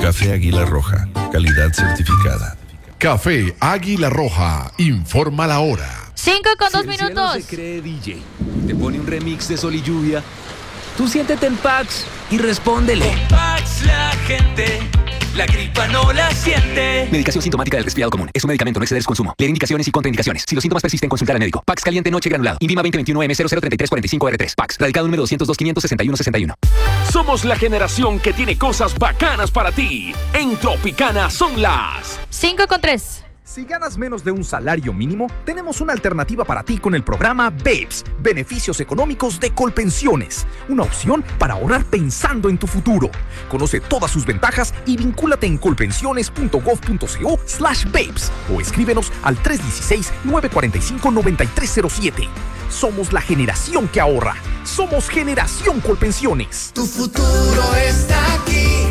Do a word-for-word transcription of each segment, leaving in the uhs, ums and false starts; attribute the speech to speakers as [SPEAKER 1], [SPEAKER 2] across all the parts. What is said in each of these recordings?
[SPEAKER 1] Café Águila Roja, calidad certificada.
[SPEAKER 2] Café Águila Roja, informa la hora.
[SPEAKER 3] Cinco con dos
[SPEAKER 4] Si el
[SPEAKER 3] minutos.
[SPEAKER 4] cielo se cree D J, te pone un remix de Sol y Lluvia. Tú siéntete en Pax y respóndele.
[SPEAKER 5] Con Pax la gente, la gripa no la siente.
[SPEAKER 4] Medicación sintomática del resfriado común. Es un medicamento, no exceder su consumo. Leer indicaciones y contraindicaciones. Si los síntomas persisten, consultar al médico. Pax caliente noche granulado. Invima veinte veintiuno M cero cero treinta y tres cuarenta y cinco R tres. Pax. Radicado número doscientos dos quinientos sesenta y uno sesenta y uno.
[SPEAKER 6] Somos la generación que tiene cosas bacanas para ti. En Tropicana son las
[SPEAKER 3] Cinco con tres.
[SPEAKER 7] Si ganas menos de un salario mínimo, tenemos una alternativa para ti con el programa BEPS, Beneficios Económicos de Colpensiones. Una opción para ahorrar pensando en tu futuro. Conoce todas sus ventajas y vincúlate en colpensiones.gov.co slash BEPS o escríbenos al tres uno seis, nueve cuatro cinco, nueve tres cero siete. Somos la generación que ahorra. Somos Generación Colpensiones.
[SPEAKER 8] Tu futuro está aquí.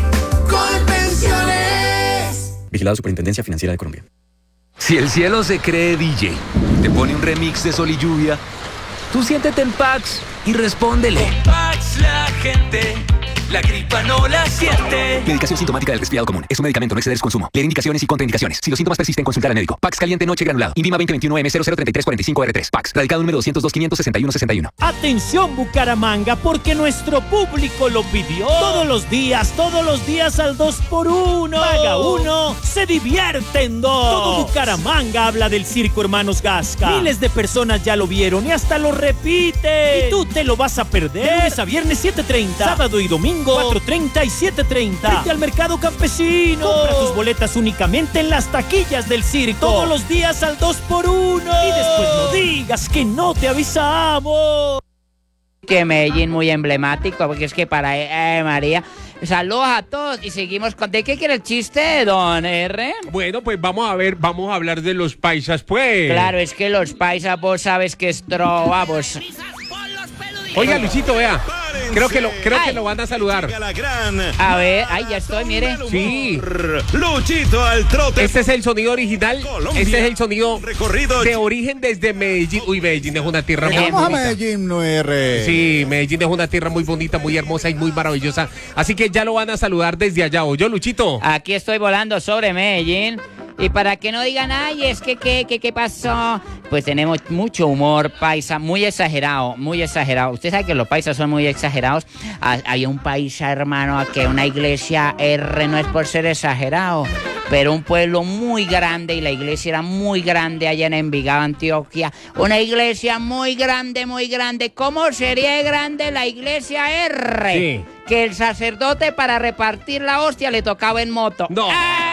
[SPEAKER 8] Colpensiones.
[SPEAKER 4] Vigilado Superintendencia Financiera de Colombia. Si el cielo se cree D J, te pone un remix de Sol y Lluvia. Tú siéntete en Pax y respóndele.
[SPEAKER 5] Con Pax la gente, la gripa no la siente.
[SPEAKER 4] Medicación sintomática del resfriado común. Es un medicamento, no exceder su consumo. Leer indicaciones y contraindicaciones. Si los síntomas persisten, consultar al médico. Pax caliente noche granulado. Invima veinte veintiuno M cero cero treinta y tres cuarenta y cinco R tres. Pax. Radicado número doscientos dos quinientos sesenta y uno sesenta y uno.
[SPEAKER 9] Atención Bucaramanga, porque nuestro público lo pidió. Todos los días, todos los días al dos por uno. Paga uno, se divierte en dos. Todo Bucaramanga habla del Circo Hermanos Gasca. Miles de personas ya lo vieron y hasta lo repiten. Y tú te lo vas a perder. De lunes a viernes siete treinta. Sábado y domingo cuatro treinta y siete treinta. Frente al Mercado Campesino. Compra tus boletas únicamente en las taquillas del circo. Todos los días al dos por uno. Y después no digas que no te avisamos.
[SPEAKER 10] Que Medellín muy emblemático, porque es que para eh, María. Saludos a todos y seguimos con... ¿De qué quiere el chiste, don R?
[SPEAKER 11] Bueno, pues vamos a ver, vamos a hablar de los paisas, pues.
[SPEAKER 10] Claro, es que los paisas, vos sabes que es trova, vos...
[SPEAKER 11] Oiga, Luisito, vea. Creo que lo, creo que lo van a saludar.
[SPEAKER 10] A ver, ay, ya estoy, mire.
[SPEAKER 11] Sí.
[SPEAKER 12] Luchito al trote.
[SPEAKER 11] Este es el sonido original.
[SPEAKER 12] Colombia.
[SPEAKER 11] Este es el sonido
[SPEAKER 12] Recorrido.
[SPEAKER 11] de origen desde Medellín. Uy, Medellín es una tierra muy
[SPEAKER 13] Vamos a
[SPEAKER 11] bonita.
[SPEAKER 13] Medellín, no R.
[SPEAKER 11] Sí, Medellín es una tierra muy bonita, muy hermosa y muy maravillosa. Así que ya lo van a saludar desde allá. ¿Oyó, Luchito?
[SPEAKER 10] Aquí estoy volando sobre Medellín. Y para que no digan, ay, es que, ¿qué, qué, qué pasó? Pues tenemos mucho humor paisa, muy exagerado, muy exagerado. Usted sabe que los paisas son muy exagerados. Ah, había un paisa, hermano, que una iglesia R, no es por ser exagerado, pero un pueblo muy grande y la iglesia era muy grande allá en Envigado, Antioquia. Una iglesia muy grande, muy grande. ¿Cómo sería grande la iglesia R?
[SPEAKER 11] Sí.
[SPEAKER 10] Que el sacerdote para repartir la hostia le tocaba en moto.
[SPEAKER 11] No.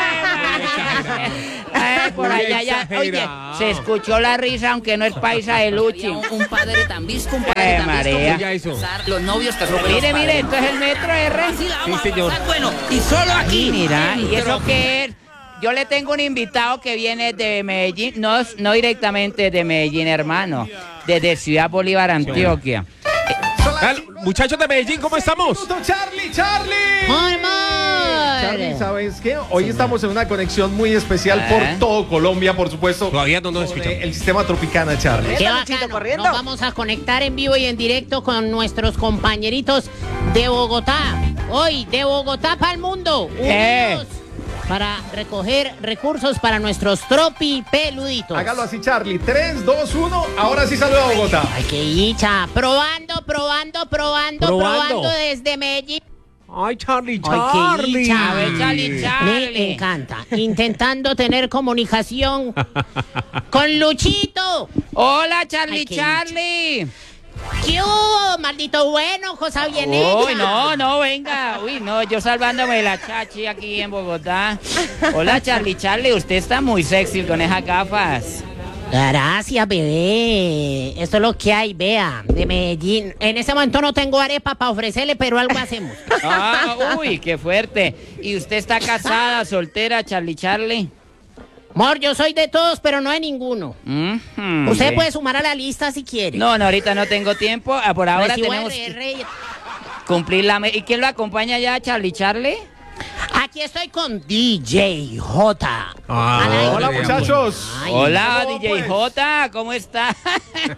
[SPEAKER 10] Ay, por
[SPEAKER 11] Muy
[SPEAKER 10] allá ya, oye,
[SPEAKER 11] exagerado.
[SPEAKER 10] se escuchó la risa, aunque no es paisa de Luchi.
[SPEAKER 14] Un, un padre tan visco, un padre
[SPEAKER 10] Eh,
[SPEAKER 14] tan visco.
[SPEAKER 10] María.
[SPEAKER 11] Oiga eso.
[SPEAKER 14] Los novios que rompen
[SPEAKER 10] Mire,
[SPEAKER 14] los
[SPEAKER 10] mire,
[SPEAKER 14] padres.
[SPEAKER 10] esto es el metro R.
[SPEAKER 14] Así la
[SPEAKER 11] Sí,
[SPEAKER 14] vamos a
[SPEAKER 11] señor.
[SPEAKER 14] pasar, bueno, y solo aquí.
[SPEAKER 10] Y mira, ¿y eso
[SPEAKER 11] Pero-
[SPEAKER 10] qué es? Yo le tengo un invitado que viene de Medellín, no, no directamente de Medellín, hermano, desde Ciudad Bolívar, Antioquia.
[SPEAKER 11] Ah, muchachos de Medellín, ¿cómo estamos?
[SPEAKER 15] Charlie, Charlie.
[SPEAKER 14] Muy
[SPEAKER 15] Charlie, ¿sabes qué? Hoy estamos en una conexión muy especial
[SPEAKER 10] ¿Eh?
[SPEAKER 15] por todo Colombia, por supuesto.
[SPEAKER 11] Todavía no nos
[SPEAKER 15] con,
[SPEAKER 11] escuchan.
[SPEAKER 15] eh, El sistema Tropicana, Charlie.
[SPEAKER 14] Qué bacano. Nos vamos a conectar en vivo y en directo con nuestros compañeritos de Bogotá. Hoy, de Bogotá para el mundo.
[SPEAKER 10] Eh.
[SPEAKER 14] Unidos para recoger recursos para nuestros tropi peluditos.
[SPEAKER 15] Hágalo así, Charlie. tres, dos, uno. Ahora sí saluda a Bogotá.
[SPEAKER 14] Ay, qué dicha. Probando, probando, probando,
[SPEAKER 11] Probando.
[SPEAKER 14] probando desde Medellín.
[SPEAKER 11] Ay, Charlie,
[SPEAKER 14] Ay, qué
[SPEAKER 11] Charlie.
[SPEAKER 14] dicha.
[SPEAKER 10] A ver, Charlie,
[SPEAKER 14] Me
[SPEAKER 10] Charlie.
[SPEAKER 14] encanta. Intentando tener comunicación con Luchito.
[SPEAKER 10] Hola, Charlie,
[SPEAKER 14] Ay, qué
[SPEAKER 10] Charlie.
[SPEAKER 14] ¿Qué hubo, maldito bueno, cosa bien hecha?
[SPEAKER 10] Uy, no, no, venga. Uy, no, yo salvándome de la chachi aquí en Bogotá. Hola, Charlie, Charlie, usted está muy sexy con esas gafas.
[SPEAKER 14] Gracias, bebé. Esto es lo que hay, vea, de Medellín. En ese momento no tengo arepa para ofrecerle, pero algo hacemos.
[SPEAKER 10] Ah, uy, qué fuerte. ¿Y usted está casada, soltera, Charlie, Charlie?
[SPEAKER 14] Amor, yo soy de todos, pero no de ninguno.
[SPEAKER 10] Mm-hmm.
[SPEAKER 14] Usted
[SPEAKER 10] Sí.
[SPEAKER 14] puede sumar a la lista si quiere.
[SPEAKER 10] No, no, ahorita no tengo tiempo. Ah, por ahora
[SPEAKER 14] Recibo
[SPEAKER 10] tenemos
[SPEAKER 14] R
[SPEAKER 10] que
[SPEAKER 14] R.
[SPEAKER 10] cumplir la... me- ¿Y quién lo acompaña ya, Charlie, Charlie?
[SPEAKER 14] Aquí estoy con D J J.
[SPEAKER 11] Ah,
[SPEAKER 14] Al aire.
[SPEAKER 15] Hola,
[SPEAKER 11] bien,
[SPEAKER 15] muchachos.
[SPEAKER 14] Ay,
[SPEAKER 10] Hola,
[SPEAKER 15] ¿cómo,
[SPEAKER 10] D J
[SPEAKER 15] pues?
[SPEAKER 10] J, ¿cómo está?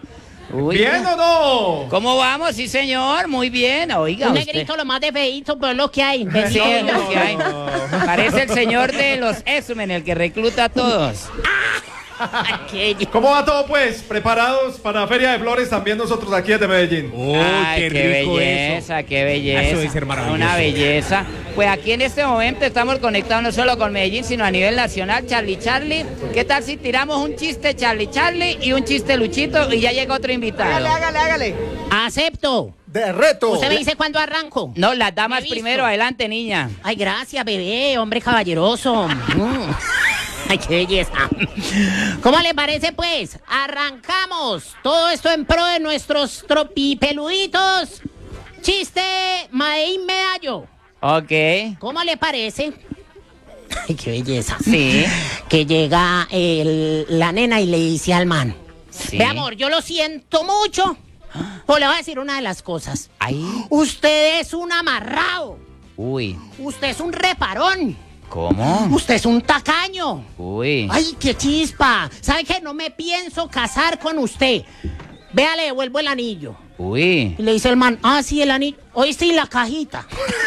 [SPEAKER 10] Uy,
[SPEAKER 15] ¿Bien o no?
[SPEAKER 10] ¿Cómo vamos? Sí, señor, muy bien. Oiga,
[SPEAKER 14] Un
[SPEAKER 10] usted.
[SPEAKER 14] negrito lo más de feíto, pero es lo que hay.
[SPEAKER 10] Sí, es lo que hay. Parece el señor de los X-Men, el que recluta a todos.
[SPEAKER 15] ¿Cómo va todo, pues? ¿Preparados para la Feria de Flores también nosotros aquí desde Medellín?
[SPEAKER 10] Ay, qué, belleza, qué belleza.
[SPEAKER 11] Eso debe ser maravilloso.
[SPEAKER 10] Una belleza. Pues aquí en este momento estamos conectados no solo con Medellín, sino a nivel nacional. Charlie Charlie, ¿qué tal si tiramos un chiste Charlie Charlie y un chiste Luchito y ya llega otro invitado?
[SPEAKER 14] Hágale, hágale, hágale. Acepto.
[SPEAKER 15] De reto.
[SPEAKER 14] ¿Usted me dice cuándo arranco?
[SPEAKER 10] No, las damas primero, adelante, niña.
[SPEAKER 14] Ay, gracias, bebé, hombre caballeroso. Mm. Ay, qué belleza. ¿Cómo le parece, pues? Arrancamos. Todo esto en pro de nuestros tropipeluditos. Chiste Maín Medallo.
[SPEAKER 10] Ok.
[SPEAKER 14] ¿Cómo le parece? Ay, qué belleza.
[SPEAKER 10] Sí.
[SPEAKER 14] Que llega el- la nena y le dice al man.
[SPEAKER 10] Sí.
[SPEAKER 14] Ve, amor, yo lo siento mucho. Pues le voy a decir una de las cosas.
[SPEAKER 10] Ahí.
[SPEAKER 14] Usted es un amarrado.
[SPEAKER 10] Uy.
[SPEAKER 14] Usted es un reparón.
[SPEAKER 10] ¿Cómo?
[SPEAKER 14] Usted es un tacaño.
[SPEAKER 10] Uy.
[SPEAKER 14] Ay, qué chispa. ¿Sabe qué? No me pienso casar con usted. Vea, le devuelvo el anillo.
[SPEAKER 10] Uy.
[SPEAKER 14] Y le dice el man, ah, sí, el anillo. Hoy sí, la cajita.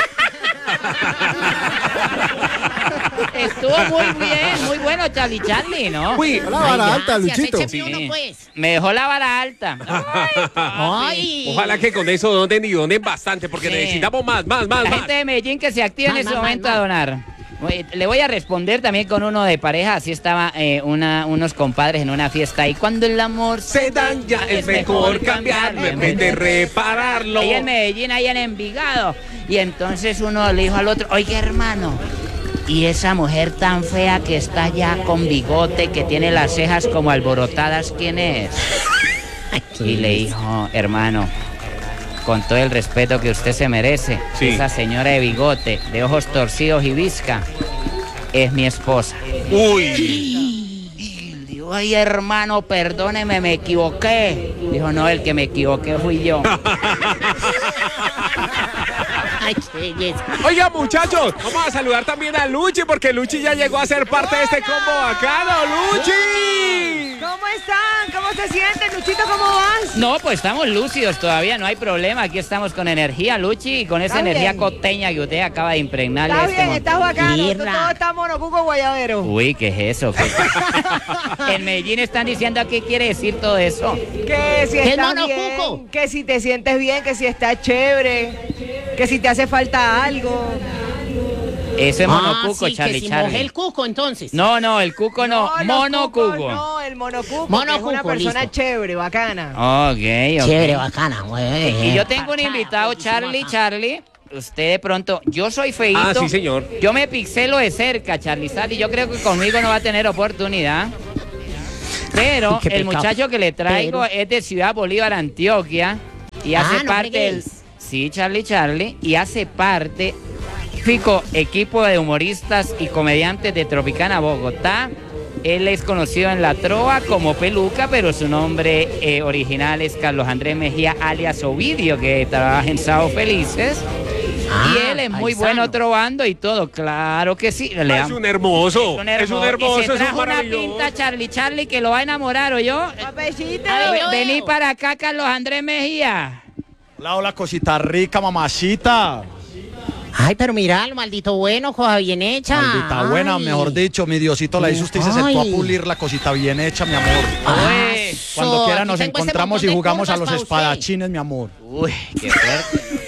[SPEAKER 10] Estuvo muy bien, muy bueno Charlie Charlie, ¿no?
[SPEAKER 11] Uy,
[SPEAKER 15] la vara alta, Luchito.
[SPEAKER 14] Écheme uno, pues.
[SPEAKER 10] Me dejó la vara alta.
[SPEAKER 14] Ay.
[SPEAKER 11] Ojalá que con eso donen y donen bastante, porque
[SPEAKER 10] Sí.
[SPEAKER 11] necesitamos más, más, más,
[SPEAKER 10] La
[SPEAKER 11] más.
[SPEAKER 10] gente de Medellín que se activa en
[SPEAKER 14] Más,
[SPEAKER 10] ese
[SPEAKER 14] más,
[SPEAKER 10] momento
[SPEAKER 14] más,
[SPEAKER 10] a donar. Oye, le voy a responder también con uno de pareja. Así estaba eh, una, unos compadres en una fiesta. Y cuando el amor
[SPEAKER 11] Se daña, es mejor cambiarlo en vez de repararlo.
[SPEAKER 10] Ahí en Medellín, ahí en Envigado. Y entonces uno le dijo al otro, oiga, hermano, y esa mujer tan fea que está allá con bigote, que tiene las cejas como alborotadas, ¿quién es? Y le dijo, hermano, con todo el respeto que usted se merece,
[SPEAKER 11] Sí.
[SPEAKER 10] esa señora de bigote, de ojos torcidos y visca, es mi esposa.
[SPEAKER 11] Uy.
[SPEAKER 10] Y dijo, ay, hermano, perdóneme, me equivoqué. Dijo, no, el que me equivoqué fui yo.
[SPEAKER 14] Ay, qué belleza.
[SPEAKER 11] Oiga, muchachos, vamos a saludar también a Luchi, porque Luchi ya llegó a ser parte de este combo bacano. ¡Luchi!
[SPEAKER 3] ¿Cómo están? ¿Cómo se sienten? Luchito, ¿cómo vas?
[SPEAKER 10] No, pues estamos lúcidos todavía, no hay problema. Aquí estamos con energía, Luchi, y con esa
[SPEAKER 3] Está
[SPEAKER 10] energía
[SPEAKER 3] bien.
[SPEAKER 10] costeña que usted acaba de impregnarle
[SPEAKER 3] Está
[SPEAKER 10] a este
[SPEAKER 3] bien,
[SPEAKER 10] mon-
[SPEAKER 3] estás bacano.
[SPEAKER 14] Irra.
[SPEAKER 3] Todo está monocuco guayabero.
[SPEAKER 10] Uy, ¿qué es eso? ¿Qué? En Medellín están diciendo qué quiere decir todo eso.
[SPEAKER 3] Que si
[SPEAKER 14] ¿Qué es
[SPEAKER 3] estás
[SPEAKER 14] monocuco?
[SPEAKER 3] bien, que si te sientes bien, que si estás chévere, que si te hace falta algo.
[SPEAKER 10] Eso es
[SPEAKER 14] Ah,
[SPEAKER 10] monocuco,
[SPEAKER 14] sí,
[SPEAKER 10] Charlie
[SPEAKER 14] que si
[SPEAKER 10] Charlie.
[SPEAKER 14] mojé el cuco, entonces.
[SPEAKER 10] No, no, el cuco no,
[SPEAKER 3] los
[SPEAKER 10] monocuco.
[SPEAKER 3] cucos No, el monocuco,
[SPEAKER 14] Monocuco,
[SPEAKER 3] que es una persona
[SPEAKER 14] listo.
[SPEAKER 3] chévere, bacana.
[SPEAKER 10] Ok, ok.
[SPEAKER 14] Chévere, bacana, güey.
[SPEAKER 10] Y yo tengo un invitado, Charlie Charlie. Usted de pronto, yo soy feíto.
[SPEAKER 11] Ah, sí, señor.
[SPEAKER 10] Yo me pixelo de cerca, Charlie Charlie. Yo creo que conmigo no va a tener oportunidad. Pero
[SPEAKER 14] Qué
[SPEAKER 10] el
[SPEAKER 14] pecado.
[SPEAKER 10] muchacho que le traigo
[SPEAKER 14] Pero-
[SPEAKER 10] es de Ciudad Bolívar, Antioquia. Y
[SPEAKER 14] Ah,
[SPEAKER 10] hace
[SPEAKER 14] no
[SPEAKER 10] parte del.
[SPEAKER 14] fregues.
[SPEAKER 10] Sí, Charlie Charlie. Y hace parte. Fico, equipo de humoristas y comediantes de Tropicana, Bogotá. Él es conocido en la trova como Peluca, pero su nombre eh, original es Carlos Andrés Mejía, alias Ovidio, que trabaja en Sábado Felices.
[SPEAKER 14] Ah,
[SPEAKER 10] y él es muy
[SPEAKER 14] paisano.
[SPEAKER 10] bueno trovando y todo, claro que sí. Le
[SPEAKER 11] Es
[SPEAKER 10] am-
[SPEAKER 11] un hermoso.
[SPEAKER 10] es un
[SPEAKER 11] Es un
[SPEAKER 10] hermoso.
[SPEAKER 11] hermoso,
[SPEAKER 10] Y se
[SPEAKER 11] es un
[SPEAKER 10] trajo una
[SPEAKER 11] maravilloso.
[SPEAKER 10] pinta Charlie Charlie que lo va a enamorar, ¿o yo?
[SPEAKER 3] Papecito.
[SPEAKER 14] A ver, yo
[SPEAKER 10] Vení
[SPEAKER 14] veo.
[SPEAKER 10] para acá, Carlos Andrés Mejía.
[SPEAKER 13] Hola, hola, cosita rica, mamacita.
[SPEAKER 14] Ay, pero mira, el maldito bueno, cosa bien hecha.
[SPEAKER 13] Maldita buena,
[SPEAKER 14] Ay.
[SPEAKER 13] mejor dicho, mi Diosito la hizo usted y se sentó a
[SPEAKER 14] Ay.
[SPEAKER 13] pulir la cosita bien hecha, mi amor.
[SPEAKER 14] Ah,
[SPEAKER 13] Cuando
[SPEAKER 14] so,
[SPEAKER 13] quiera
[SPEAKER 14] aquí
[SPEAKER 13] nos
[SPEAKER 14] tengo ese
[SPEAKER 13] encontramos y
[SPEAKER 14] montón de
[SPEAKER 13] jugamos a
[SPEAKER 14] curvas
[SPEAKER 13] los
[SPEAKER 14] pa' usted.
[SPEAKER 13] espadachines, mi amor.
[SPEAKER 10] Uy, qué fuerte.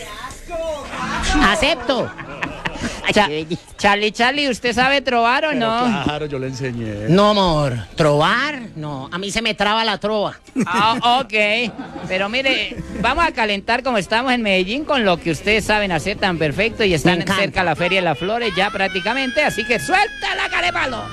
[SPEAKER 14] Acepto. Ay,
[SPEAKER 10] Cha-
[SPEAKER 14] qué belleza.
[SPEAKER 10] Charlie Charlie, ¿usted sabe trobar o
[SPEAKER 13] Pero
[SPEAKER 10] no?
[SPEAKER 13] claro, yo le enseñé.
[SPEAKER 14] No, amor. ¿Trobar? No, a mí se me traba la trova.
[SPEAKER 10] Ah, ok. Pero mire, vamos a calentar como estamos en Medellín con lo que ustedes saben hacer tan perfecto y están
[SPEAKER 14] Me encanta.
[SPEAKER 10] cerca la Feria de las Flores ya prácticamente, así que suelta la carepalo.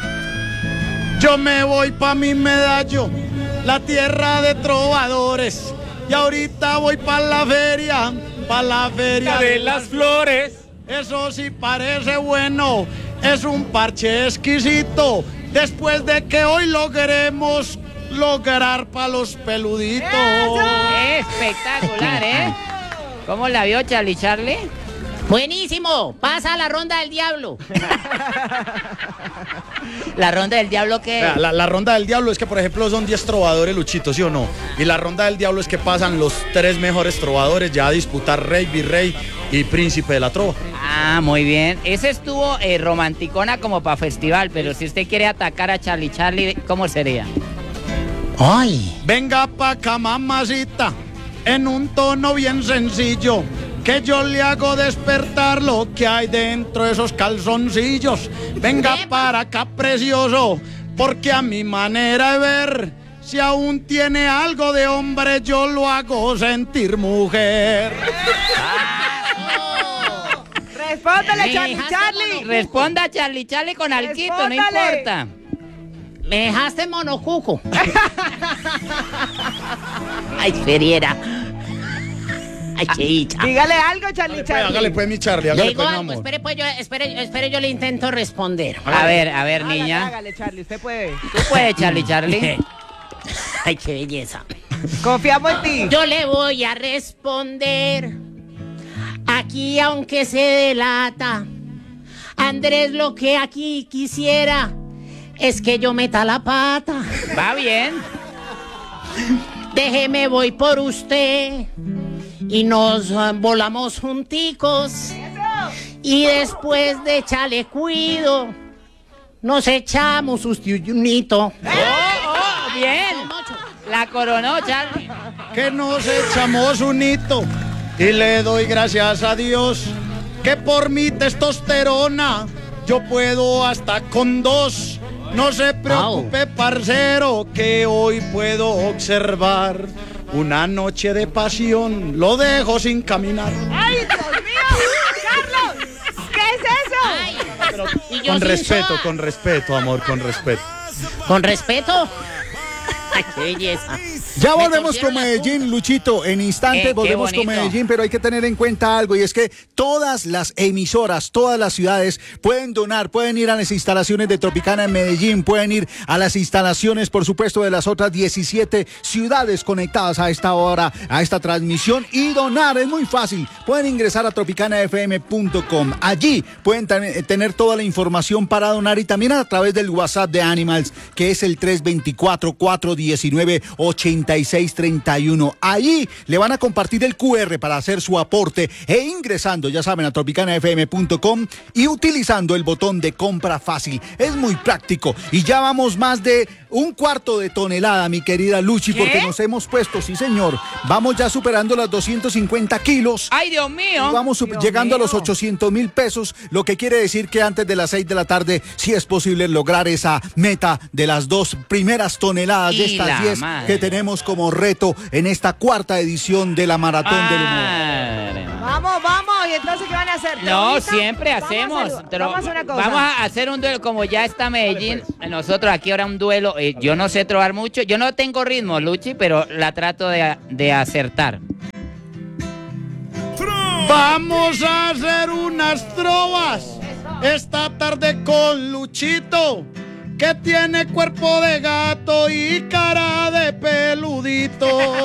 [SPEAKER 13] Yo me voy pa' mi medallo, la tierra de trovadores. Y ahorita voy pa' la feria, pa' la feria
[SPEAKER 11] de las flores.
[SPEAKER 13] Eso sí parece bueno, es un parche exquisito. Después de que hoy logremos lograr pa' los peluditos.
[SPEAKER 10] Espectacular, ¿eh? ¿Cómo la vio Charlie Charlie?
[SPEAKER 14] Buenísimo, pasa a la ronda del diablo.
[SPEAKER 10] ¿La ronda del diablo qué?
[SPEAKER 13] La, la, la ronda del diablo es que, por ejemplo, son diez trovadores, Luchito, ¿sí o no? Y la ronda del diablo es que pasan los tres mejores trovadores ya a disputar rey, virrey y príncipe de la trova.
[SPEAKER 10] Ah, muy bien. Ese estuvo eh, romanticona como para festival, pero si usted quiere atacar a Charlie Charlie, ¿cómo sería?
[SPEAKER 14] Ay.
[SPEAKER 13] Venga pa' acá, mamacita, en un tono bien sencillo, que yo le hago despertar lo que hay dentro de esos calzoncillos. Venga para acá, precioso, porque a mi manera de ver, si aún tiene algo de hombre, yo lo hago sentir mujer.
[SPEAKER 3] Respóndale, Charlie Charlie.
[SPEAKER 10] Responda, Charlie Charlie, con alquito, no importa.
[SPEAKER 14] Me dejaste monocuco. Ay, feriera. Ay, chicha.
[SPEAKER 3] Dígale algo, Charlie Charlie.
[SPEAKER 13] Hágale pues, mi Charlie,
[SPEAKER 14] Le
[SPEAKER 13] hágale
[SPEAKER 14] digo
[SPEAKER 13] pues, mi
[SPEAKER 14] algo,
[SPEAKER 13] amor.
[SPEAKER 14] espere pues, yo, espere, espere, yo le intento responder.
[SPEAKER 10] A ver, a ver,
[SPEAKER 3] Hágale,
[SPEAKER 10] niña.
[SPEAKER 3] Hágale, Charlie, usted puede.
[SPEAKER 10] ¿Tú puedes, Charlie Charlie?
[SPEAKER 14] Ay, qué belleza.
[SPEAKER 3] Confiamos en ti.
[SPEAKER 14] Yo le voy a responder. Aquí, aunque se delata, Andrés, lo que aquí quisiera es que yo meta la pata.
[SPEAKER 10] Va bien.
[SPEAKER 14] Déjeme, voy por usted y nos uh, volamos junticos. Y después de echarle cuido, nos echamos un hito.
[SPEAKER 10] ¡Oh, oh, bien! La coronó, Charlie.
[SPEAKER 13] Que nos echamos un hito y le doy gracias a Dios que por mi testosterona yo puedo hasta con dos. No se preocupe, parcero, que hoy puedo observar una noche de pasión. Lo dejo sin caminar.
[SPEAKER 3] ¡Ay, Dios mío! ¡Carlos! ¿Qué es eso?
[SPEAKER 14] Ay,
[SPEAKER 13] Pero,
[SPEAKER 14] y yo
[SPEAKER 13] con
[SPEAKER 14] sin
[SPEAKER 13] respeto,
[SPEAKER 14] soda.
[SPEAKER 13] con respeto, amor, con respeto.
[SPEAKER 14] ¿Con respeto? Ay, qué belleza.
[SPEAKER 16] Ya
[SPEAKER 14] Me
[SPEAKER 16] volvemos
[SPEAKER 14] torcieron
[SPEAKER 16] con
[SPEAKER 14] la
[SPEAKER 16] Medellín, Luchito. En instantes
[SPEAKER 10] Eh, qué
[SPEAKER 16] volvemos con
[SPEAKER 10] bonito.
[SPEAKER 16] Medellín, pero hay que tener en cuenta algo, y es que todas las emisoras, todas las ciudades pueden donar, pueden ir a las instalaciones de Tropicana en Medellín, pueden ir a las instalaciones, por supuesto, de las otras diecisiete ciudades conectadas a esta hora, a esta transmisión, y donar. Es muy fácil. Pueden ingresar a tropicana f m punto com. Allí pueden ten- tener toda la información para donar, y también a través del WhatsApp de Animals, que es el tres dos cuatro, cuatro uno nueve, ocho seis tres uno. Ahí le van a compartir el cu erre para hacer su aporte, e ingresando, ya saben, a tropicana f m punto com y utilizando el botón de compra fácil. Es muy práctico, y ya vamos más de un cuarto de tonelada, mi querida Luchi,
[SPEAKER 10] ¿Qué?
[SPEAKER 16] porque nos hemos puesto, sí señor, vamos ya superando las doscientos cincuenta kilos.
[SPEAKER 10] ¡Ay, Dios mío!
[SPEAKER 16] Y vamos
[SPEAKER 3] Dios
[SPEAKER 16] llegando
[SPEAKER 3] mío.
[SPEAKER 16] a los ochocientos mil pesos, lo que quiere decir que antes de las seis de la tarde sí es posible lograr esa meta de las dos primeras toneladas de
[SPEAKER 10] Y
[SPEAKER 16] estas
[SPEAKER 10] la
[SPEAKER 16] diez
[SPEAKER 10] madre.
[SPEAKER 16] que tenemos como reto en esta cuarta edición de la Maratón del Humor.
[SPEAKER 10] Madre.
[SPEAKER 3] Vamos, vamos. ¿Y entonces qué van a hacer?
[SPEAKER 10] No,
[SPEAKER 3] ¿Ahorita?
[SPEAKER 10] siempre
[SPEAKER 3] Vamos a
[SPEAKER 10] hacemos.
[SPEAKER 3] saludar.
[SPEAKER 10] pero
[SPEAKER 3] Vamos a hacer una cosa.
[SPEAKER 10] vamos a hacer un duelo, como ya está Medellín. Nosotros aquí ahora un duelo. eh, yo no sé trobar mucho. Yo no tengo ritmo, Luchi, pero la trato de, de acertar.
[SPEAKER 13] Vamos a hacer unas trovas esta tarde con Luchito, que tiene cuerpo de gato y cara de peludito.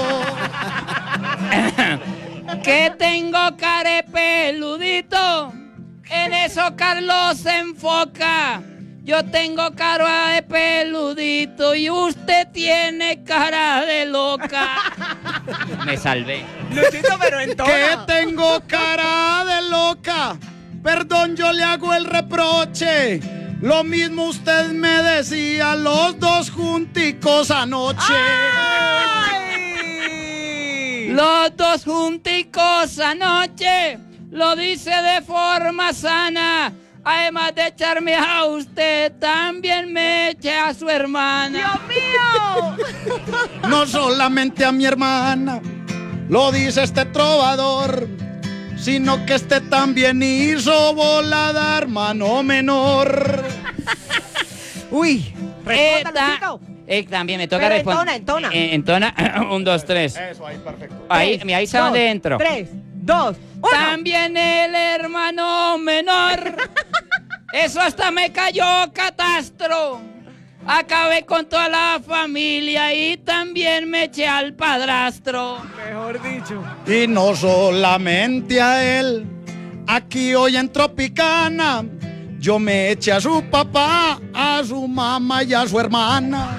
[SPEAKER 10] Que tengo care peludito. En eso Carlos se enfoca. Yo tengo cara de peludito y usted tiene cara de loca. Me salvé.
[SPEAKER 3] Luchito, pero en tono.
[SPEAKER 13] Que tengo cara de loca. Perdón, yo le hago el reproche. Lo mismo usted me decía los dos junticos anoche.
[SPEAKER 3] ¡Ay!
[SPEAKER 10] Los dos junticos anoche lo dice de forma sana. Además de echarme a usted, también me eché a su hermana.
[SPEAKER 3] ¡Dios mío!
[SPEAKER 13] No solamente a mi hermana, lo dice este trovador, sino que este también hizo volada, hermano menor.
[SPEAKER 3] Uy, responda,
[SPEAKER 10] Eta-
[SPEAKER 3] Luchito.
[SPEAKER 10] Eh, también me toca
[SPEAKER 3] Pero
[SPEAKER 10] responder.
[SPEAKER 3] entona, entona.
[SPEAKER 10] Eh, entona. Un, dos, tres.
[SPEAKER 13] Eso, ahí, perfecto.
[SPEAKER 10] Ahí,
[SPEAKER 3] Tres,
[SPEAKER 10] me avisa
[SPEAKER 3] dos,
[SPEAKER 10] dónde entro.
[SPEAKER 3] Tres, dos, uno.
[SPEAKER 10] También el hermano menor. Eso hasta me cayó catastro. Acabé con toda la familia y también me eché al padrastro.
[SPEAKER 3] Mejor dicho.
[SPEAKER 13] Y no solamente a él, aquí hoy en Tropicana, yo me eché a su papá, a su mamá y a su hermana.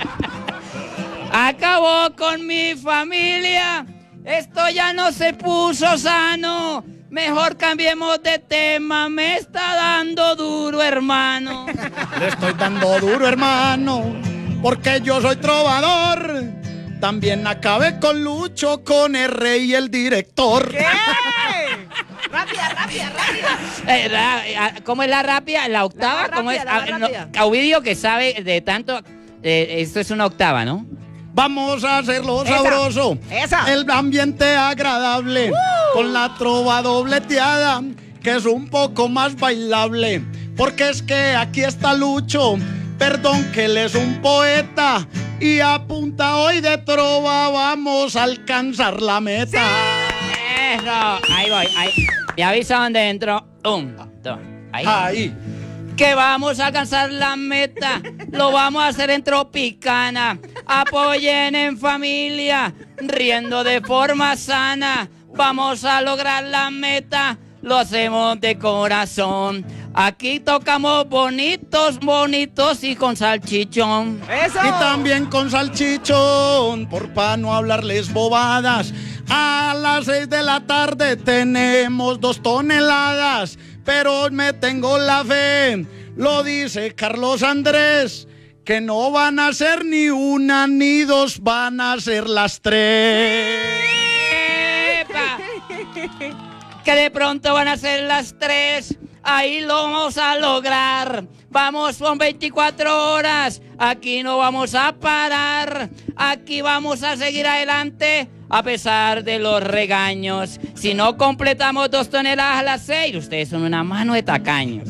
[SPEAKER 10] Acabó con mi familia, esto ya no se puso sano. Mejor cambiemos de tema, me está dando duro, hermano.
[SPEAKER 13] Le estoy dando duro, hermano, porque yo soy trovador. También acabé con Lucho, con el rey y el director.
[SPEAKER 3] ¿Qué? Rápida, rápida, rápida.
[SPEAKER 10] Eh, ra, ¿Cómo es la rápida? ¿La octava?
[SPEAKER 3] La
[SPEAKER 10] ¿Cómo
[SPEAKER 3] rápida,
[SPEAKER 10] es?
[SPEAKER 3] la
[SPEAKER 10] Ah,
[SPEAKER 3] rápida.
[SPEAKER 10] no, Ovidio, que sabe de tanto, eh, esto es una octava, ¿no?
[SPEAKER 13] Vamos a hacerlo
[SPEAKER 3] Esa,
[SPEAKER 13] sabroso,
[SPEAKER 3] esa.
[SPEAKER 13] el ambiente agradable,
[SPEAKER 3] Uh.
[SPEAKER 13] con la trova dobleteada, que es un poco más bailable, porque es que aquí está Lucho, perdón que él es un poeta, y a punta hoy de trova vamos a alcanzar la meta.
[SPEAKER 10] ¡Sí! Eso, ahí voy, ahí. Me avisa dónde entro. Un, dos, ahí.
[SPEAKER 13] Ahí.
[SPEAKER 10] Que vamos a alcanzar la meta, lo vamos a hacer en Tropicana. Apoyen en familia, riendo de forma sana. Vamos a lograr la meta, lo hacemos de corazón. Aquí tocamos bonitos, bonitos y con salchichón.
[SPEAKER 3] ¡Eso!
[SPEAKER 13] Y también con salchichón, por pa' no hablarles bobadas. A las seis de la tarde tenemos dos toneladas, pero me tengo la fe, lo dice Carlos Andrés, que no van a ser ni una ni dos, van a ser las tres.
[SPEAKER 10] ¡Epa! Que de pronto van a ser las tres. Ahí lo vamos a lograr. Vamos, son veinticuatro horas. Aquí no vamos a parar. Aquí vamos a seguir adelante a pesar de los regaños. Si no completamos dos toneladas a las seis, ustedes son una mano de tacaños.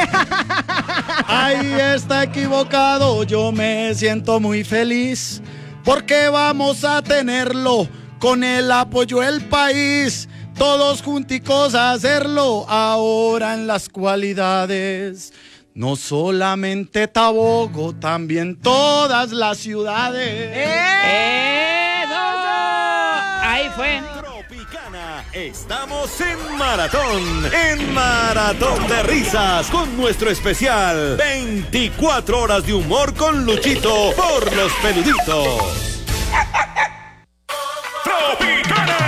[SPEAKER 13] Ahí está equivocado, yo me siento muy feliz, porque vamos a tenerlo con el apoyo del país. Todos junticos a hacerlo ahora en las cualidades. No solamente Tabogo, también todas las ciudades.
[SPEAKER 10] ¡Eso! Ahí fue.
[SPEAKER 12] Tropicana, estamos en maratón, en maratón de risas, con nuestro especial veinticuatro horas de humor con Luchito por los peluditos. Tropicana.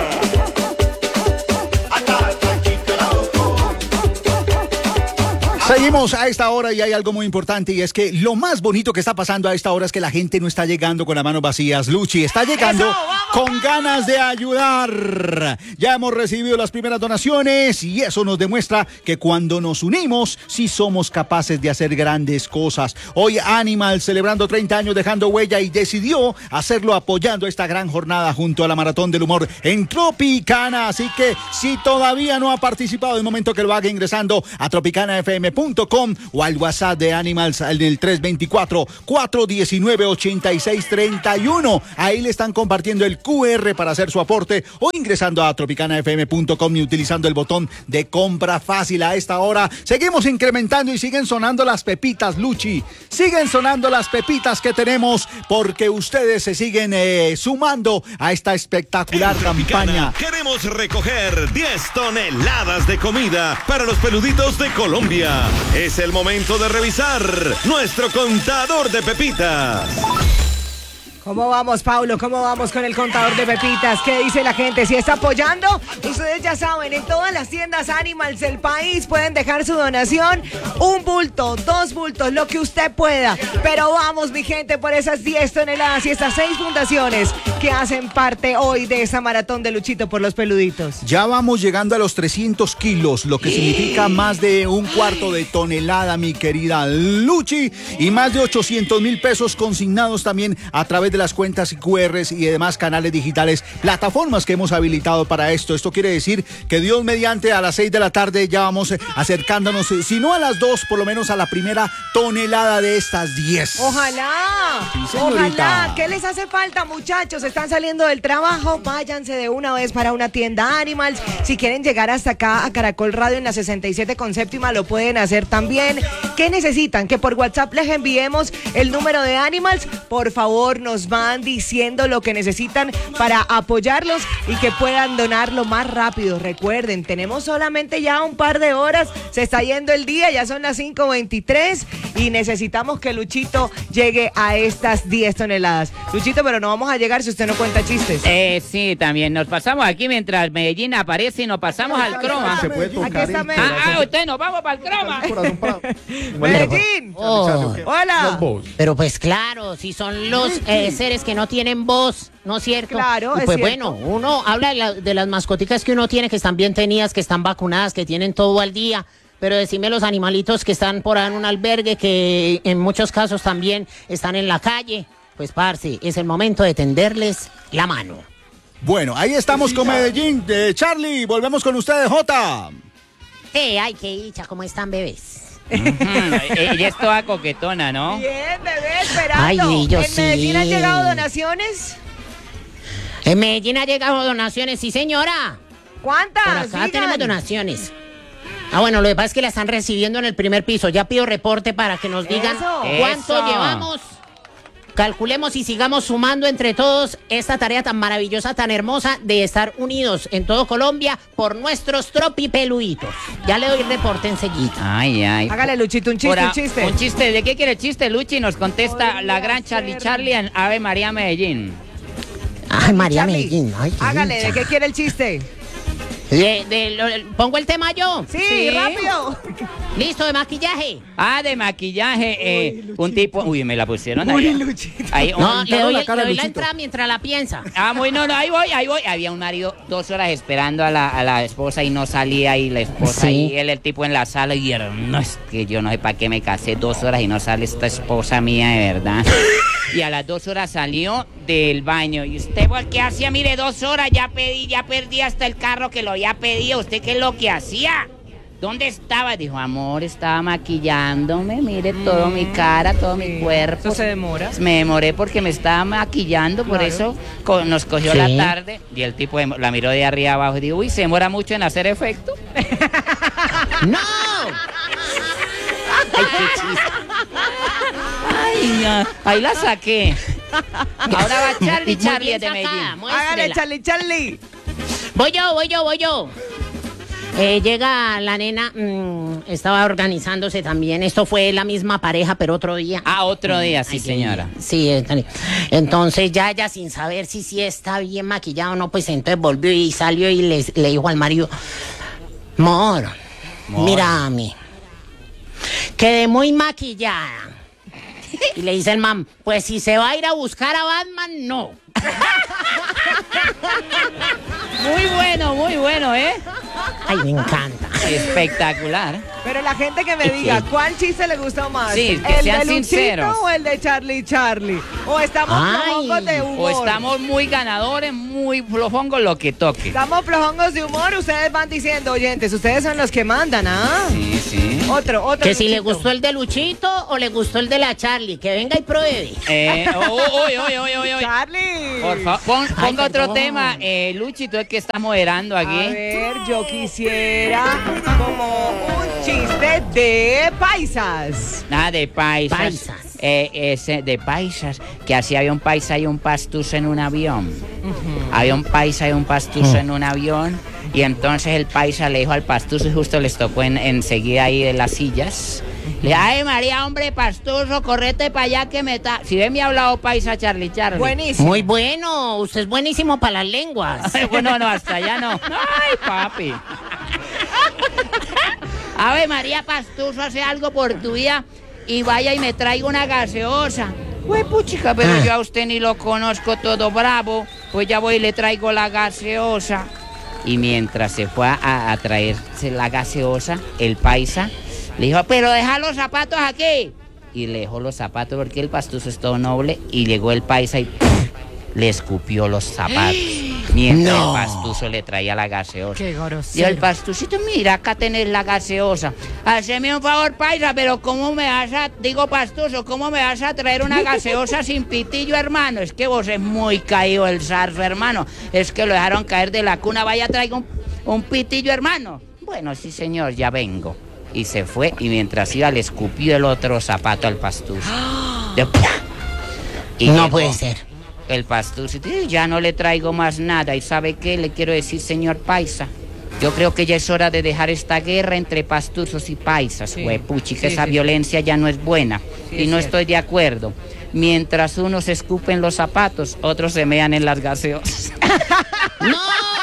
[SPEAKER 16] Seguimos a esta hora y hay algo muy importante, y es que lo más bonito que está pasando a esta hora es que la gente no está llegando con las manos vacías. Luchi está llegando
[SPEAKER 3] ¡Eso! ¡Vamos!
[SPEAKER 16] con ganas de ayudar. Ya hemos recibido las primeras donaciones y eso nos demuestra que cuando nos unimos sí somos capaces de hacer grandes cosas. Hoy Animal celebrando treinta años dejando huella y decidió hacerlo apoyando esta gran jornada junto a la Maratón del Humor en Tropicana. Así que si todavía no ha participado, es momento que lo haga ingresando a tropicana f m punto com o al WhatsApp de Animals en el tres dos cuatro, cuatro uno nueve, ocho seis tres uno. Ahí le están compartiendo el Q R para hacer su aporte, o ingresando a tropicana f m punto com y utilizando el botón de compra fácil. A esta hora seguimos incrementando y siguen sonando las pepitas, Luchi. Siguen sonando las pepitas que tenemos porque ustedes se siguen eh, sumando a esta espectacular campaña.
[SPEAKER 12] Queremos recoger diez toneladas de comida para los peluditos de Colombia. Es el momento de revisar nuestro contador de pepitas.
[SPEAKER 3] ¿Cómo vamos, Paulo? ¿Cómo vamos con el contador de pepitas? ¿Qué dice la gente? ¿Si está apoyando? Ustedes ya saben, en todas las tiendas Animals del país pueden dejar su donación. Un bulto, dos bultos, lo que usted pueda. Pero vamos, mi gente, por esas diez toneladas y estas seis fundaciones que hacen parte hoy de esta maratón de Luchito por los peluditos.
[SPEAKER 16] Ya vamos llegando a los trescientos kilos, lo que significa más de un cuarto de tonelada, mi querida Luchi, y más de ochocientos mil pesos consignados también a través de las cuentas Q Rs y demás canales digitales, plataformas que hemos habilitado para esto. Esto quiere decir que Dios mediante a las seis de la tarde ya vamos acercándonos, si no a las dos, por lo menos a la primera tonelada de estas diez.
[SPEAKER 3] Ojalá,
[SPEAKER 16] Sí, señorita.
[SPEAKER 3] ojalá. ¿Qué les hace falta, muchachos? están saliendo del trabajo, váyanse de una vez para una tienda Animals. Si quieren llegar hasta acá a Caracol Radio en la sesenta y siete con séptima, lo pueden hacer también. ¿Qué necesitan? Que por WhatsApp les enviemos el número de Animals. Por favor, nos van diciendo lo que necesitan para apoyarlos y que puedan donarlo más rápido. Recuerden, tenemos solamente ya un par de horas, se está yendo el día, ya son las cinco veintitrés y necesitamos que Luchito llegue a estas diez toneladas. Luchito, pero no vamos a llegar si usted no cuenta chistes.
[SPEAKER 10] Eh, sí, también nos pasamos aquí mientras Medellín aparece y nos pasamos al croma.
[SPEAKER 15] Se puede tocar.
[SPEAKER 3] Aquí está
[SPEAKER 10] Medellín. Ah, ah, usted nos vamos para el croma.
[SPEAKER 3] Medellín.
[SPEAKER 14] Oh,
[SPEAKER 3] hola.
[SPEAKER 14] pero pues claro, si son los eh, seres que no tienen voz, ¿no es cierto?
[SPEAKER 3] Claro,
[SPEAKER 14] y
[SPEAKER 3] es
[SPEAKER 14] pues
[SPEAKER 3] cierto.
[SPEAKER 14] bueno, uno habla de, la- de las mascoticas que uno tiene, que están bien tenidas, que están vacunadas, que tienen todo al día. Pero decime los animalitos que están por ahí en un albergue, que en muchos casos también están en la calle. Pues, parce, es el momento de tenderles la mano.
[SPEAKER 16] Bueno, ahí estamos con Medellín. De Charlie, volvemos con ustedes, Jota.
[SPEAKER 14] Eh, ay, qué dicha, ¿cómo están, bebés?
[SPEAKER 10] Ella es toda coquetona, ¿no?
[SPEAKER 3] Bien, bebé, esperando.
[SPEAKER 14] Ay, yo
[SPEAKER 3] ¿En Medellín han
[SPEAKER 14] sí.
[SPEAKER 3] llegado donaciones?
[SPEAKER 14] En Medellín ha llegado donaciones, sí, señora.
[SPEAKER 3] ¿Cuántas?
[SPEAKER 14] Por acá
[SPEAKER 3] Digan.
[SPEAKER 14] tenemos donaciones. Ah, bueno, lo que pasa es que la están recibiendo en el primer piso. Ya pido reporte para que nos digan
[SPEAKER 3] Eso.
[SPEAKER 14] cuánto
[SPEAKER 10] Eso.
[SPEAKER 14] llevamos. Calculemos y sigamos sumando entre todos esta tarea tan maravillosa, tan hermosa de estar unidos en todo Colombia por nuestros tropipeluitos. Ya le doy el reporte enseguida.
[SPEAKER 10] Ay, ay.
[SPEAKER 3] Hágale, Luchito, un chiste,
[SPEAKER 10] Por a-
[SPEAKER 3] un chiste.
[SPEAKER 10] Un chiste. ¿De qué quiere el chiste, Luchi? Nos contesta la gran Charlie Charlie en Ave María Medellín.
[SPEAKER 14] Ay, María
[SPEAKER 3] Charlie,
[SPEAKER 14] Medellín. Ay, qué
[SPEAKER 3] Hágale,
[SPEAKER 14] dicha.
[SPEAKER 3] ¿de qué quiere el chiste?
[SPEAKER 14] De- de lo- ¿Pongo el tema yo?
[SPEAKER 3] Sí,
[SPEAKER 10] Sí.
[SPEAKER 3] rápido.
[SPEAKER 14] Listo, de maquillaje.
[SPEAKER 10] Ah, de maquillaje. eh, un tipo. Uy, me la pusieron
[SPEAKER 3] Uy,
[SPEAKER 10] ahí.
[SPEAKER 3] Luchito.
[SPEAKER 10] Ahí,
[SPEAKER 14] No,
[SPEAKER 10] un-
[SPEAKER 14] le doy,
[SPEAKER 16] la
[SPEAKER 14] le
[SPEAKER 16] cara,
[SPEAKER 14] doy la
[SPEAKER 16] Luchito.
[SPEAKER 14] entrada mientras la piensa.
[SPEAKER 10] Ah, muy no, no, ahí voy, ahí voy. Había un marido dos horas esperando a la, a la esposa y no salía, y la esposa
[SPEAKER 14] Sí.
[SPEAKER 10] y él, el tipo en la sala, y era, no, es que yo no sé para qué me casé dos horas y no sale esta esposa mía de verdad. Y a las dos horas salió del baño. ¿Y usted por qué hacía? Mire, dos horas, ya pedí, ya perdí hasta el carro que lo había pedido. ¿Usted qué es lo que hacía? ¿Dónde estaba? Dijo, amor, estaba maquillándome, mire todo mi cara, todo mi cuerpo.
[SPEAKER 3] Eso se demora.
[SPEAKER 10] Me demoré porque me estaba maquillando, por
[SPEAKER 3] Claro.
[SPEAKER 10] eso co- nos cogió
[SPEAKER 14] Sí.
[SPEAKER 10] la tarde. Y el tipo de- la miró de arriba abajo y dijo, uy, se demora mucho en hacer efecto.
[SPEAKER 14] ¡No! Ay, qué chiste.
[SPEAKER 10] Ay, ya, ahí la saqué. Ahora va Charlie,
[SPEAKER 14] Muy
[SPEAKER 10] Charlie
[SPEAKER 14] bien
[SPEAKER 10] de
[SPEAKER 14] sacada,
[SPEAKER 10] Medellín.
[SPEAKER 3] Hágale,
[SPEAKER 14] muéstrela.
[SPEAKER 3] Charlie, Charlie.
[SPEAKER 14] Voy yo, voy yo, voy yo. Eh, llega la nena, mm, estaba organizándose también. Esto fue la misma pareja, pero otro día.
[SPEAKER 10] Ah, otro día, sí,
[SPEAKER 14] Ay,
[SPEAKER 10] señora.
[SPEAKER 14] Sí, eh, entonces ya ella sin saber si sí está bien maquillado o no, pues entonces volvió y salió y le, le dijo al marido, Mor,
[SPEAKER 10] Mor.
[SPEAKER 14] mira a mí, quedé muy maquillada. Y le dice el man, pues si se va a ir a buscar a Batman, no.
[SPEAKER 10] Muy bueno, muy bueno, ¿eh?
[SPEAKER 14] Ay, me encanta.
[SPEAKER 10] Espectacular.
[SPEAKER 3] Pero la gente que me diga, ¿cuál chiste le gustó más?
[SPEAKER 10] Sí, que
[SPEAKER 3] ¿El
[SPEAKER 10] sean
[SPEAKER 3] de Luchito
[SPEAKER 10] sinceros.
[SPEAKER 3] o el de Charlie Charlie? ¿O estamos
[SPEAKER 14] Ay.
[SPEAKER 3] flojongos de
[SPEAKER 10] O
[SPEAKER 3] humor?
[SPEAKER 10] estamos muy ganadores, muy flojongos, lo que toque.
[SPEAKER 3] Estamos flojongos de humor, ustedes van diciendo, oyentes, ustedes son los que mandan, ¿ah?
[SPEAKER 10] Sí, sí.
[SPEAKER 3] Otro, otro.
[SPEAKER 14] Que si le
[SPEAKER 3] Luchito.
[SPEAKER 14] gustó el de Luchito o le gustó el de la Charlie, que venga y pruebe.
[SPEAKER 10] Eh, uy, uy, uy, uy, uy.
[SPEAKER 3] Charlie.
[SPEAKER 10] Por favor, pon,
[SPEAKER 14] Ay,
[SPEAKER 10] ponga otro
[SPEAKER 14] perdón.
[SPEAKER 10] tema. Eh, Luchi, tú es que estás moderando
[SPEAKER 3] A
[SPEAKER 10] aquí.
[SPEAKER 3] ver, yo quisiera como un chiste de paisas.
[SPEAKER 10] Nada de paisas.
[SPEAKER 14] Paisas.
[SPEAKER 10] Eh, ese de paisas. Que así había un paisa y un pastuso en un avión. Había un paisa y un pastuso en un avión. Y entonces el paisa le dijo al pastuso, y justo les tocó en, enseguida ahí de las sillas. Le dijo, ay María, hombre, pastuso, correte para allá que me está. Si ven me ha hablado paisa, Charlie, Charlie.
[SPEAKER 3] Buenísimo.
[SPEAKER 14] Muy bueno, usted es buenísimo para las lenguas.
[SPEAKER 10] Bueno, no, hasta allá no. Ay, papi. Ave María Pastuso, hace algo por tu vida y vaya y me traiga una gaseosa. Pues puchica, pero
[SPEAKER 14] Ah.
[SPEAKER 10] yo a usted ni lo conozco todo bravo. Pues ya voy y le traigo la gaseosa. Y mientras se fue a, a traerse la gaseosa, el paisa le dijo, pero deja los zapatos aquí. Y le dejó los zapatos porque el pastuso es todo noble. Y llegó el paisa y ¡puf! Le escupió los zapatos. mientras
[SPEAKER 14] No.
[SPEAKER 10] el pastuso le traía la gaseosa.
[SPEAKER 3] Qué
[SPEAKER 10] Y
[SPEAKER 3] grosero.
[SPEAKER 10] el pastucito, mira, acá tenés la gaseosa. Haceme un favor, paisa, pero ¿cómo me vas a, digo pastuso, cómo me vas a traer una gaseosa sin pitillo, hermano? Es que vos es muy caído el zarzo, hermano. Es que lo dejaron caer de la cuna. Vaya, traiga un, un pitillo, hermano. Bueno, sí, señor, ya vengo. Y se fue, y mientras iba le escupió el otro zapato al pastuso. De- y
[SPEAKER 14] No
[SPEAKER 10] llegó
[SPEAKER 14] puede ser.
[SPEAKER 10] El pastuso, "Eh, ya no le traigo más nada. ¿Y sabe qué? Le quiero decir, señor paisa. Yo creo que ya es hora de dejar esta guerra entre pastusos y paisas,
[SPEAKER 3] Sí.
[SPEAKER 10] huepuchi, que
[SPEAKER 3] Sí,
[SPEAKER 10] esa
[SPEAKER 3] sí.
[SPEAKER 10] violencia ya no es buena.
[SPEAKER 3] Sí,
[SPEAKER 10] y
[SPEAKER 3] es
[SPEAKER 10] no
[SPEAKER 3] cierto.
[SPEAKER 10] estoy de acuerdo. Mientras unos escupen los zapatos, otros se mean en las gaseosas.
[SPEAKER 14] ¡No!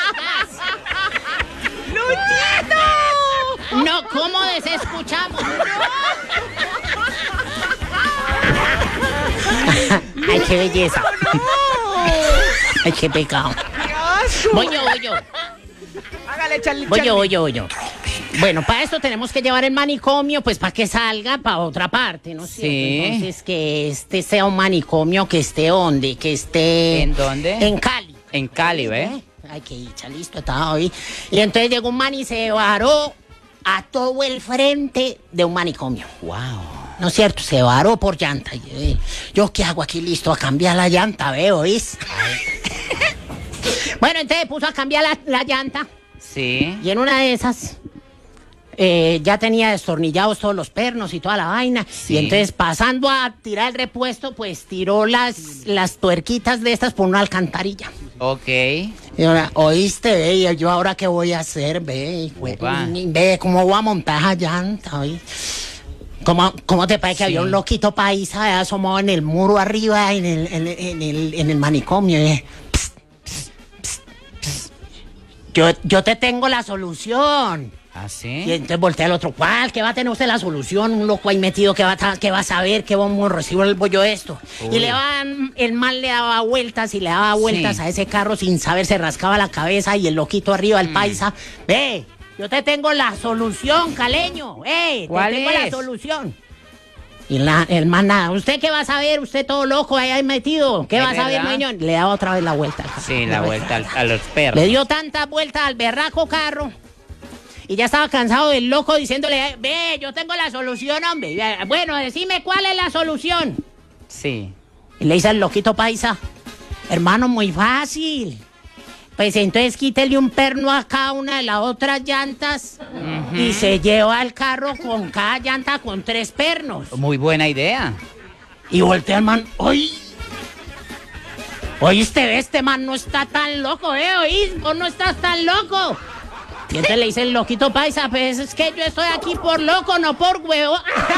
[SPEAKER 3] ¡Luchito!
[SPEAKER 14] No, ¿cómo desescuchamos? Ay, qué belleza. Ay, qué pecado.
[SPEAKER 3] Dios.
[SPEAKER 14] Voy yo, voy yo.
[SPEAKER 3] Hágale, Charlie.
[SPEAKER 14] Voy yo,
[SPEAKER 3] Charlie.
[SPEAKER 14] voy yo, voy yo. Bueno, para esto tenemos que llevar el manicomio, pues para que salga para otra parte, ¿no es cierto?
[SPEAKER 10] Sí.
[SPEAKER 14] Entonces, que este sea un manicomio que esté donde, que esté...
[SPEAKER 10] ¿En dónde?
[SPEAKER 14] En Cali.
[SPEAKER 10] En Cali, ¿ve?
[SPEAKER 14] Ay, qué dicha, listo, estaba ahí. Y entonces llegó un man y se varó a todo el frente de un manicomio.
[SPEAKER 10] Wow.
[SPEAKER 14] ¿No es cierto? Se varó por llanta. Y, eh, ¿yo qué hago aquí? Listo, a cambiar la llanta, veo, ¿oís? Bueno, entonces puso a cambiar la, la llanta.
[SPEAKER 10] Sí.
[SPEAKER 14] Y en una de esas eh, ya tenía destornillados todos los pernos y toda la vaina.
[SPEAKER 10] Sí.
[SPEAKER 14] Y entonces pasando a tirar el repuesto, pues tiró las, las tuerquitas de estas por una alcantarilla.
[SPEAKER 10] Ok.
[SPEAKER 14] Y ahora, oíste, ve, y yo ahora qué voy a hacer, ve, güey,
[SPEAKER 10] Upa.
[SPEAKER 14] ve, cómo voy a montar esa llanta, oí. ¿Cómo, ¿Cómo te parece que
[SPEAKER 10] Sí.
[SPEAKER 14] había un loquito paisa eh, asomado en el muro arriba, en el, en, el- en el, en el manicomio? Eh? Psst, psst, psst, psst. Yo, yo te tengo la solución.
[SPEAKER 10] ¿Ah, sí?
[SPEAKER 14] Y entonces voltea al otro, ¿cuál? ¿Qué va a tener usted la solución? Un loco ahí metido que va a, que va a saber que vamos a recibir el bollo esto.
[SPEAKER 10] Uy.
[SPEAKER 14] Y le van, el mal le daba vueltas y le daba vueltas
[SPEAKER 10] Sí.
[SPEAKER 14] a ese carro sin saber, se rascaba la cabeza y el loquito arriba, el paisa, ve, yo te tengo la solución, caleño, eh, te
[SPEAKER 10] ¿Cuál
[SPEAKER 14] tengo la
[SPEAKER 10] es?
[SPEAKER 14] solución. Y la, el man nada, ¿usted qué va a saber? Usted todo loco ahí metido, ¿qué
[SPEAKER 10] ¿Es
[SPEAKER 14] va a saber,
[SPEAKER 10] verdad?
[SPEAKER 14] dueño? Le daba otra vez la vuelta al carro.
[SPEAKER 10] Sí, la vuelta al- a los perros.
[SPEAKER 14] Le dio tantas vueltas al berraco carro. Y ya estaba cansado del loco diciéndole, ve, yo tengo la solución, hombre. Bueno, decime cuál es la solución.
[SPEAKER 10] Sí.
[SPEAKER 14] Y le dice al loquito paisa, hermano, muy fácil. Pues entonces quítele un perno a cada una de las otras llantas y se lleva el carro con cada llanta con tres pernos.
[SPEAKER 10] Muy buena idea.
[SPEAKER 14] Y voltea el man, ¡oye! Oíste, ve, este man no está tan loco, ¿eh? ¿Oís? Vos no estás tan loco. Y entonces le dice el loquito paisa, pues es que yo estoy aquí por loco, no por huevo.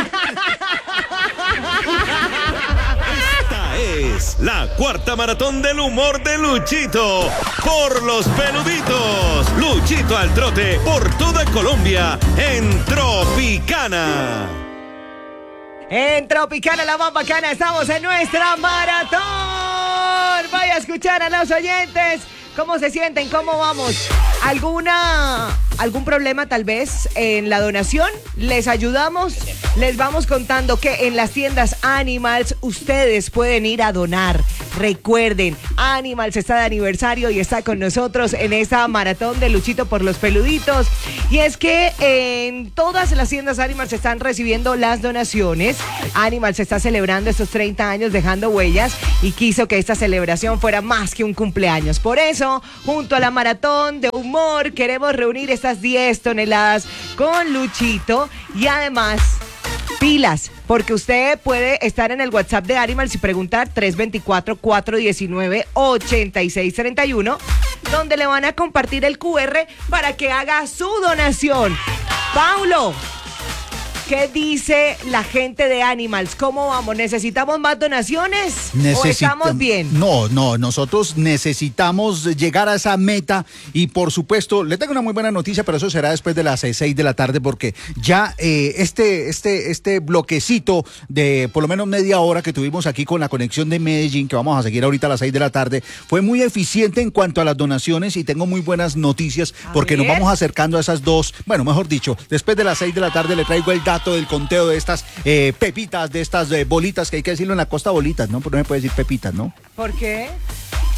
[SPEAKER 12] Esta es la cuarta maratón del humor de Luchito. Por los peluditos. Luchito al trote por toda Colombia en Tropicana.
[SPEAKER 3] En Tropicana, la más bacana, estamos en nuestra maratón. Vaya a escuchar a los oyentes. ¿Cómo se sienten? ¿Cómo vamos? ¿Alguna, algún problema tal vez en la donación? ¿Les ayudamos? Les vamos contando que en las tiendas Animals ustedes pueden ir a donar. Recuerden, Animals está de aniversario y está con nosotros en esta maratón de Luchito por los peluditos. Y es que en todas las tiendas Animals están recibiendo las donaciones. Animals está celebrando estos treinta años dejando huellas y quiso que esta celebración fuera más que un cumpleaños. Por eso, junto a la maratón de humor, queremos reunir estas diez toneladas con Luchito y además pilas, porque usted puede estar en el WhatsApp de Animals y preguntar tres dos cuatro, cuatro uno nueve, ocho seis tres uno, donde le van a compartir el cu erre para que haga su donación. Paulo, ¿qué dice la gente de Animals? ¿Cómo vamos? ¿Necesitamos más donaciones? ¿O
[SPEAKER 16] Necesita-
[SPEAKER 3] estamos bien?
[SPEAKER 16] No, no, nosotros necesitamos llegar a esa meta y por supuesto, le tengo una muy buena noticia, pero eso será después de las seis de la tarde porque ya eh, este, este, este bloquecito de por lo menos media hora que tuvimos aquí con la conexión de Medellín, que vamos a seguir ahorita a las seis de la tarde, fue muy eficiente en cuanto a las donaciones y tengo muy buenas noticias
[SPEAKER 3] A
[SPEAKER 16] porque nos
[SPEAKER 3] ver.
[SPEAKER 16] vamos acercando a esas dos, bueno, mejor dicho, después de las seis de la tarde le traigo el dato del conteo de estas eh, pepitas, de estas eh, bolitas, que hay que decirlo en la costa bolitas, ¿no? Porque no me puede decir pepitas, ¿no?
[SPEAKER 3] ¿Por qué?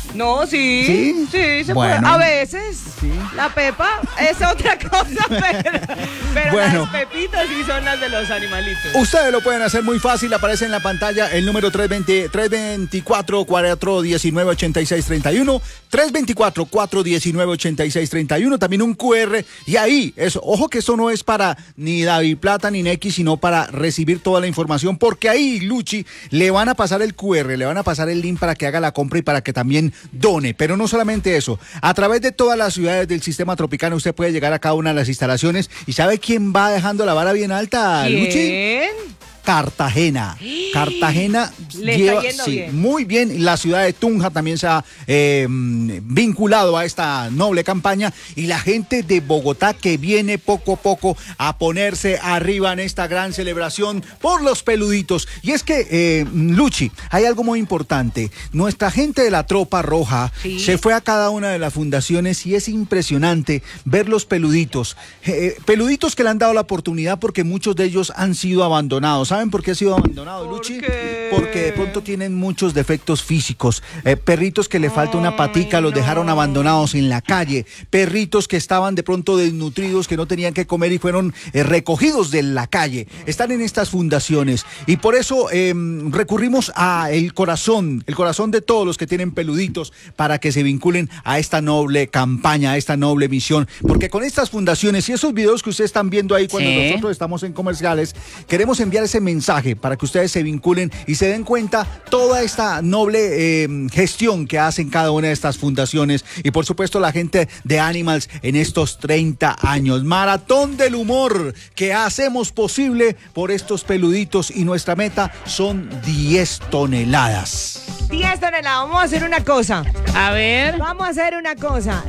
[SPEAKER 3] No, sí.
[SPEAKER 16] ¿Sí?
[SPEAKER 3] Sí, se
[SPEAKER 16] Bueno.
[SPEAKER 3] puede. A veces.
[SPEAKER 16] Sí.
[SPEAKER 3] La pepa es otra cosa, pero, pero
[SPEAKER 16] Bueno.
[SPEAKER 3] las pepitas sí son las de los animalitos.
[SPEAKER 16] Ustedes lo pueden hacer muy fácil, aparece en la pantalla el número tres veinte, tres veinticuatro, cuatro diecinueve, ochenta y seis treinta y uno, tres veinticuatro, cuatro diecinueve, ochenta y seis treinta y uno, también un cu erre, y ahí, eso, ojo que eso no es para ni David Plata ni Nequi, sino para recibir toda la información, porque ahí, Luchi, le van a pasar el cu erre, le van a pasar el link para que haga la compra y para que también done, pero no solamente eso, a través de todas las ciudades del sistema Tropicana usted puede llegar a cada una de las instalaciones, y ¿sabe quién va dejando la vara bien alta,
[SPEAKER 3] ¿Quién?
[SPEAKER 16] Luchi? Cartagena. Cartagena
[SPEAKER 3] Le
[SPEAKER 16] lleva,
[SPEAKER 3] está yendo
[SPEAKER 16] sí,
[SPEAKER 3] bien.
[SPEAKER 16] muy bien. La ciudad de Tunja también se ha eh, vinculado a esta noble campaña y la gente de Bogotá que viene poco a poco a ponerse arriba en esta gran celebración por los peluditos. Y es que, eh, Luchi, hay algo muy importante. Nuestra gente de la Tropa Roja
[SPEAKER 3] Sí.
[SPEAKER 16] se fue a cada una de las fundaciones y es impresionante ver los peluditos. Eh, peluditos que le han dado la oportunidad porque muchos de ellos han sido abandonados. ¿Saben por qué ha sido abandonado, Luchi? Porque de pronto tienen muchos defectos físicos. Eh, perritos que le falta una patica, los dejaron abandonados en la calle. Perritos que estaban de pronto desnutridos, que no tenían que comer y fueron eh, recogidos de la calle. Están en estas fundaciones. Y por eso eh, recurrimos a el corazón, el corazón de todos los que tienen peluditos para que se vinculen a esta noble campaña, a esta noble misión. Porque con estas fundaciones y esos videos que ustedes están viendo ahí cuando
[SPEAKER 10] Sí.
[SPEAKER 16] nosotros estamos en comerciales, queremos enviar ese mensaje para que ustedes se vinculen y se den cuenta toda esta noble eh, gestión que hacen cada una de estas fundaciones y por supuesto la gente de Animals en estos treinta años. Maratón del humor que hacemos posible por estos peluditos y nuestra meta son diez toneladas.
[SPEAKER 3] diez toneladas. Vamos a hacer una cosa.
[SPEAKER 10] A ver.
[SPEAKER 3] Vamos a hacer una cosa.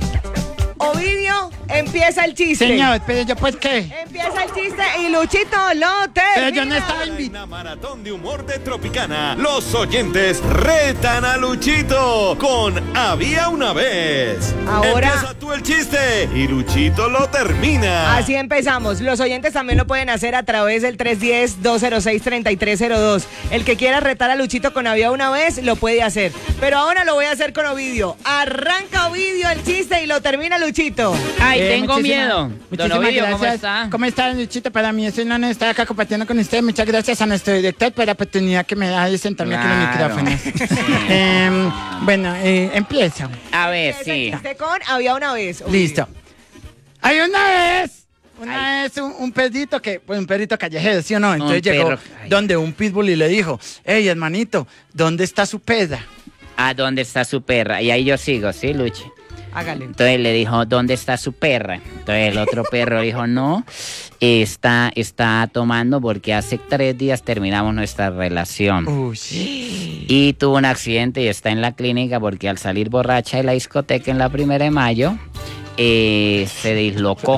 [SPEAKER 3] Ovidio, empieza el chiste.
[SPEAKER 13] Señor, pero yo pues qué.
[SPEAKER 3] Empieza el chiste y Luchito lo termina.
[SPEAKER 13] Pero yo no estaba invitado.
[SPEAKER 12] Maratón de humor de Tropicana. Los oyentes retan a Luchito con Había una vez.
[SPEAKER 3] Ahora-
[SPEAKER 12] Empieza tú el chiste y Luchito lo termina.
[SPEAKER 3] Así empezamos. Los oyentes también lo pueden hacer a través del tres uno cero, dos cero seis, tres tres cero dos. El que quiera retar a Luchito con Había una vez, lo puede hacer. Pero ahora lo voy a hacer con Ovidio. Arranca Ovidio el chiste y lo termina Luchito.
[SPEAKER 10] Ay,
[SPEAKER 13] Eh,
[SPEAKER 10] tengo
[SPEAKER 13] muchísimas-
[SPEAKER 10] miedo. Don
[SPEAKER 13] Muchísimas
[SPEAKER 10] Ovidio,
[SPEAKER 13] gracias.
[SPEAKER 10] ¿cómo está?
[SPEAKER 13] ¿Cómo está, Luchito? Para mí es un honor estar acá compartiendo con usted. Muchas gracias a nuestro director por la oportunidad que me da de sentarme
[SPEAKER 10] Claro.
[SPEAKER 13] aquí en los micrófonos. Em, bueno, eh, empiezo.
[SPEAKER 10] A ver,
[SPEAKER 3] Empieza
[SPEAKER 10] sí.
[SPEAKER 3] el chiste con Había una vez. Ovidio.
[SPEAKER 13] Listo. Hay una vez, una vez un, un perrito que, pues un perrito callejero, ¿sí o no? Entonces llegó
[SPEAKER 10] perro, ay.
[SPEAKER 13] donde un pitbull y le dijo, hey, hermanito, ¿dónde está su perra?
[SPEAKER 10] ¿A dónde está su perra? Y ahí yo sigo, ¿sí, Luchi?
[SPEAKER 3] Hágale.
[SPEAKER 10] Entonces le dijo, ¿dónde está su perra? Entonces el otro perro dijo, no, está, está tomando porque hace tres días terminamos nuestra relación.
[SPEAKER 13] Uy.
[SPEAKER 10] Y tuvo un accidente y está en la clínica porque al salir borracha de la discoteca en la primera de mayo, eh, se dislocó.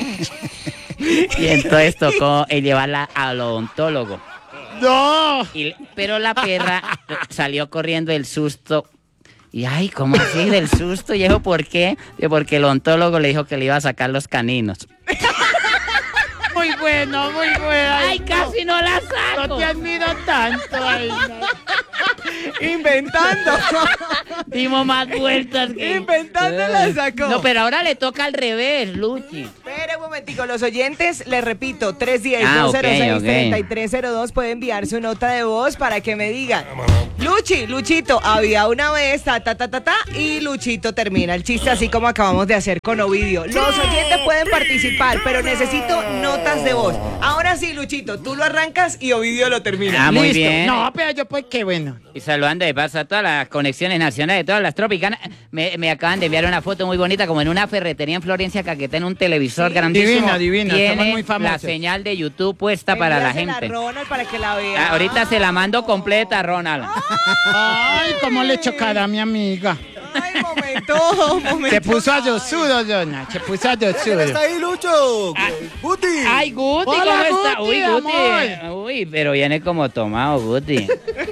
[SPEAKER 10] Y entonces tocó eh, llevarla al odontólogo.
[SPEAKER 13] ¡No!
[SPEAKER 10] Y- pero la perra salió corriendo del susto. Y ay, ¿cómo así del susto? Y dijo, ¿por qué? Dijo, porque el odontólogo le dijo que le iba a sacar los caninos.
[SPEAKER 13] Muy bueno, muy bueno.
[SPEAKER 10] Ay, casi no la saco.
[SPEAKER 13] No te admiro tanto. Ay, no.
[SPEAKER 3] Inventando.
[SPEAKER 10] Dimos más vueltas que...
[SPEAKER 3] Inventando la sacó.
[SPEAKER 10] No, pero ahora le toca al revés, Luchi.
[SPEAKER 3] Espera un momentico, los oyentes, les repito, tres uno cero,
[SPEAKER 10] Ah,
[SPEAKER 3] dos cero seis,
[SPEAKER 10] ok, ok.
[SPEAKER 3] tres tres cero dos, puede enviar su nota de voz para que me digan. Luchi, Luchito, había una vez, ta, ta, ta, ta, ta, y Luchito termina el chiste así como acabamos de hacer con Ovidio. Los oyentes pueden participar, pero necesito notas de voz. Ahora sí, Luchito, tú lo arrancas y Ovidio lo termina.
[SPEAKER 10] Ah, muy
[SPEAKER 13] Listo.
[SPEAKER 10] bien.
[SPEAKER 13] No, pero yo pues qué bueno.
[SPEAKER 10] Y saludando de paso a todas las conexiones nacionales, todas las tropicanas. Me, me acaban de enviar una foto muy bonita, como en una ferretería en Florencia Caquetá, en un televisor grandísimo.
[SPEAKER 13] Divina, divina,
[SPEAKER 10] Tiene
[SPEAKER 13] estamos muy famosos.
[SPEAKER 10] la señal de YouTube puesta para la
[SPEAKER 3] Envíasela a
[SPEAKER 10] gente.
[SPEAKER 3] Ronald para que la vea.
[SPEAKER 10] Ah, ahorita se la mando completa, Ronald.
[SPEAKER 13] Ay, cómo le chocará a mi amiga.
[SPEAKER 3] Ay, momento, momento.
[SPEAKER 13] Se puso a yosudo, Dona. Se puso a
[SPEAKER 16] ¿Quién
[SPEAKER 13] yosudo.
[SPEAKER 16] está ahí, Lucho? Guti.
[SPEAKER 10] Ay, Guti,
[SPEAKER 13] Hola,
[SPEAKER 10] ¿cómo está?
[SPEAKER 13] Guti,
[SPEAKER 10] Uy, Guti.
[SPEAKER 13] amor.
[SPEAKER 10] Uy, pero viene como tomado, Guti.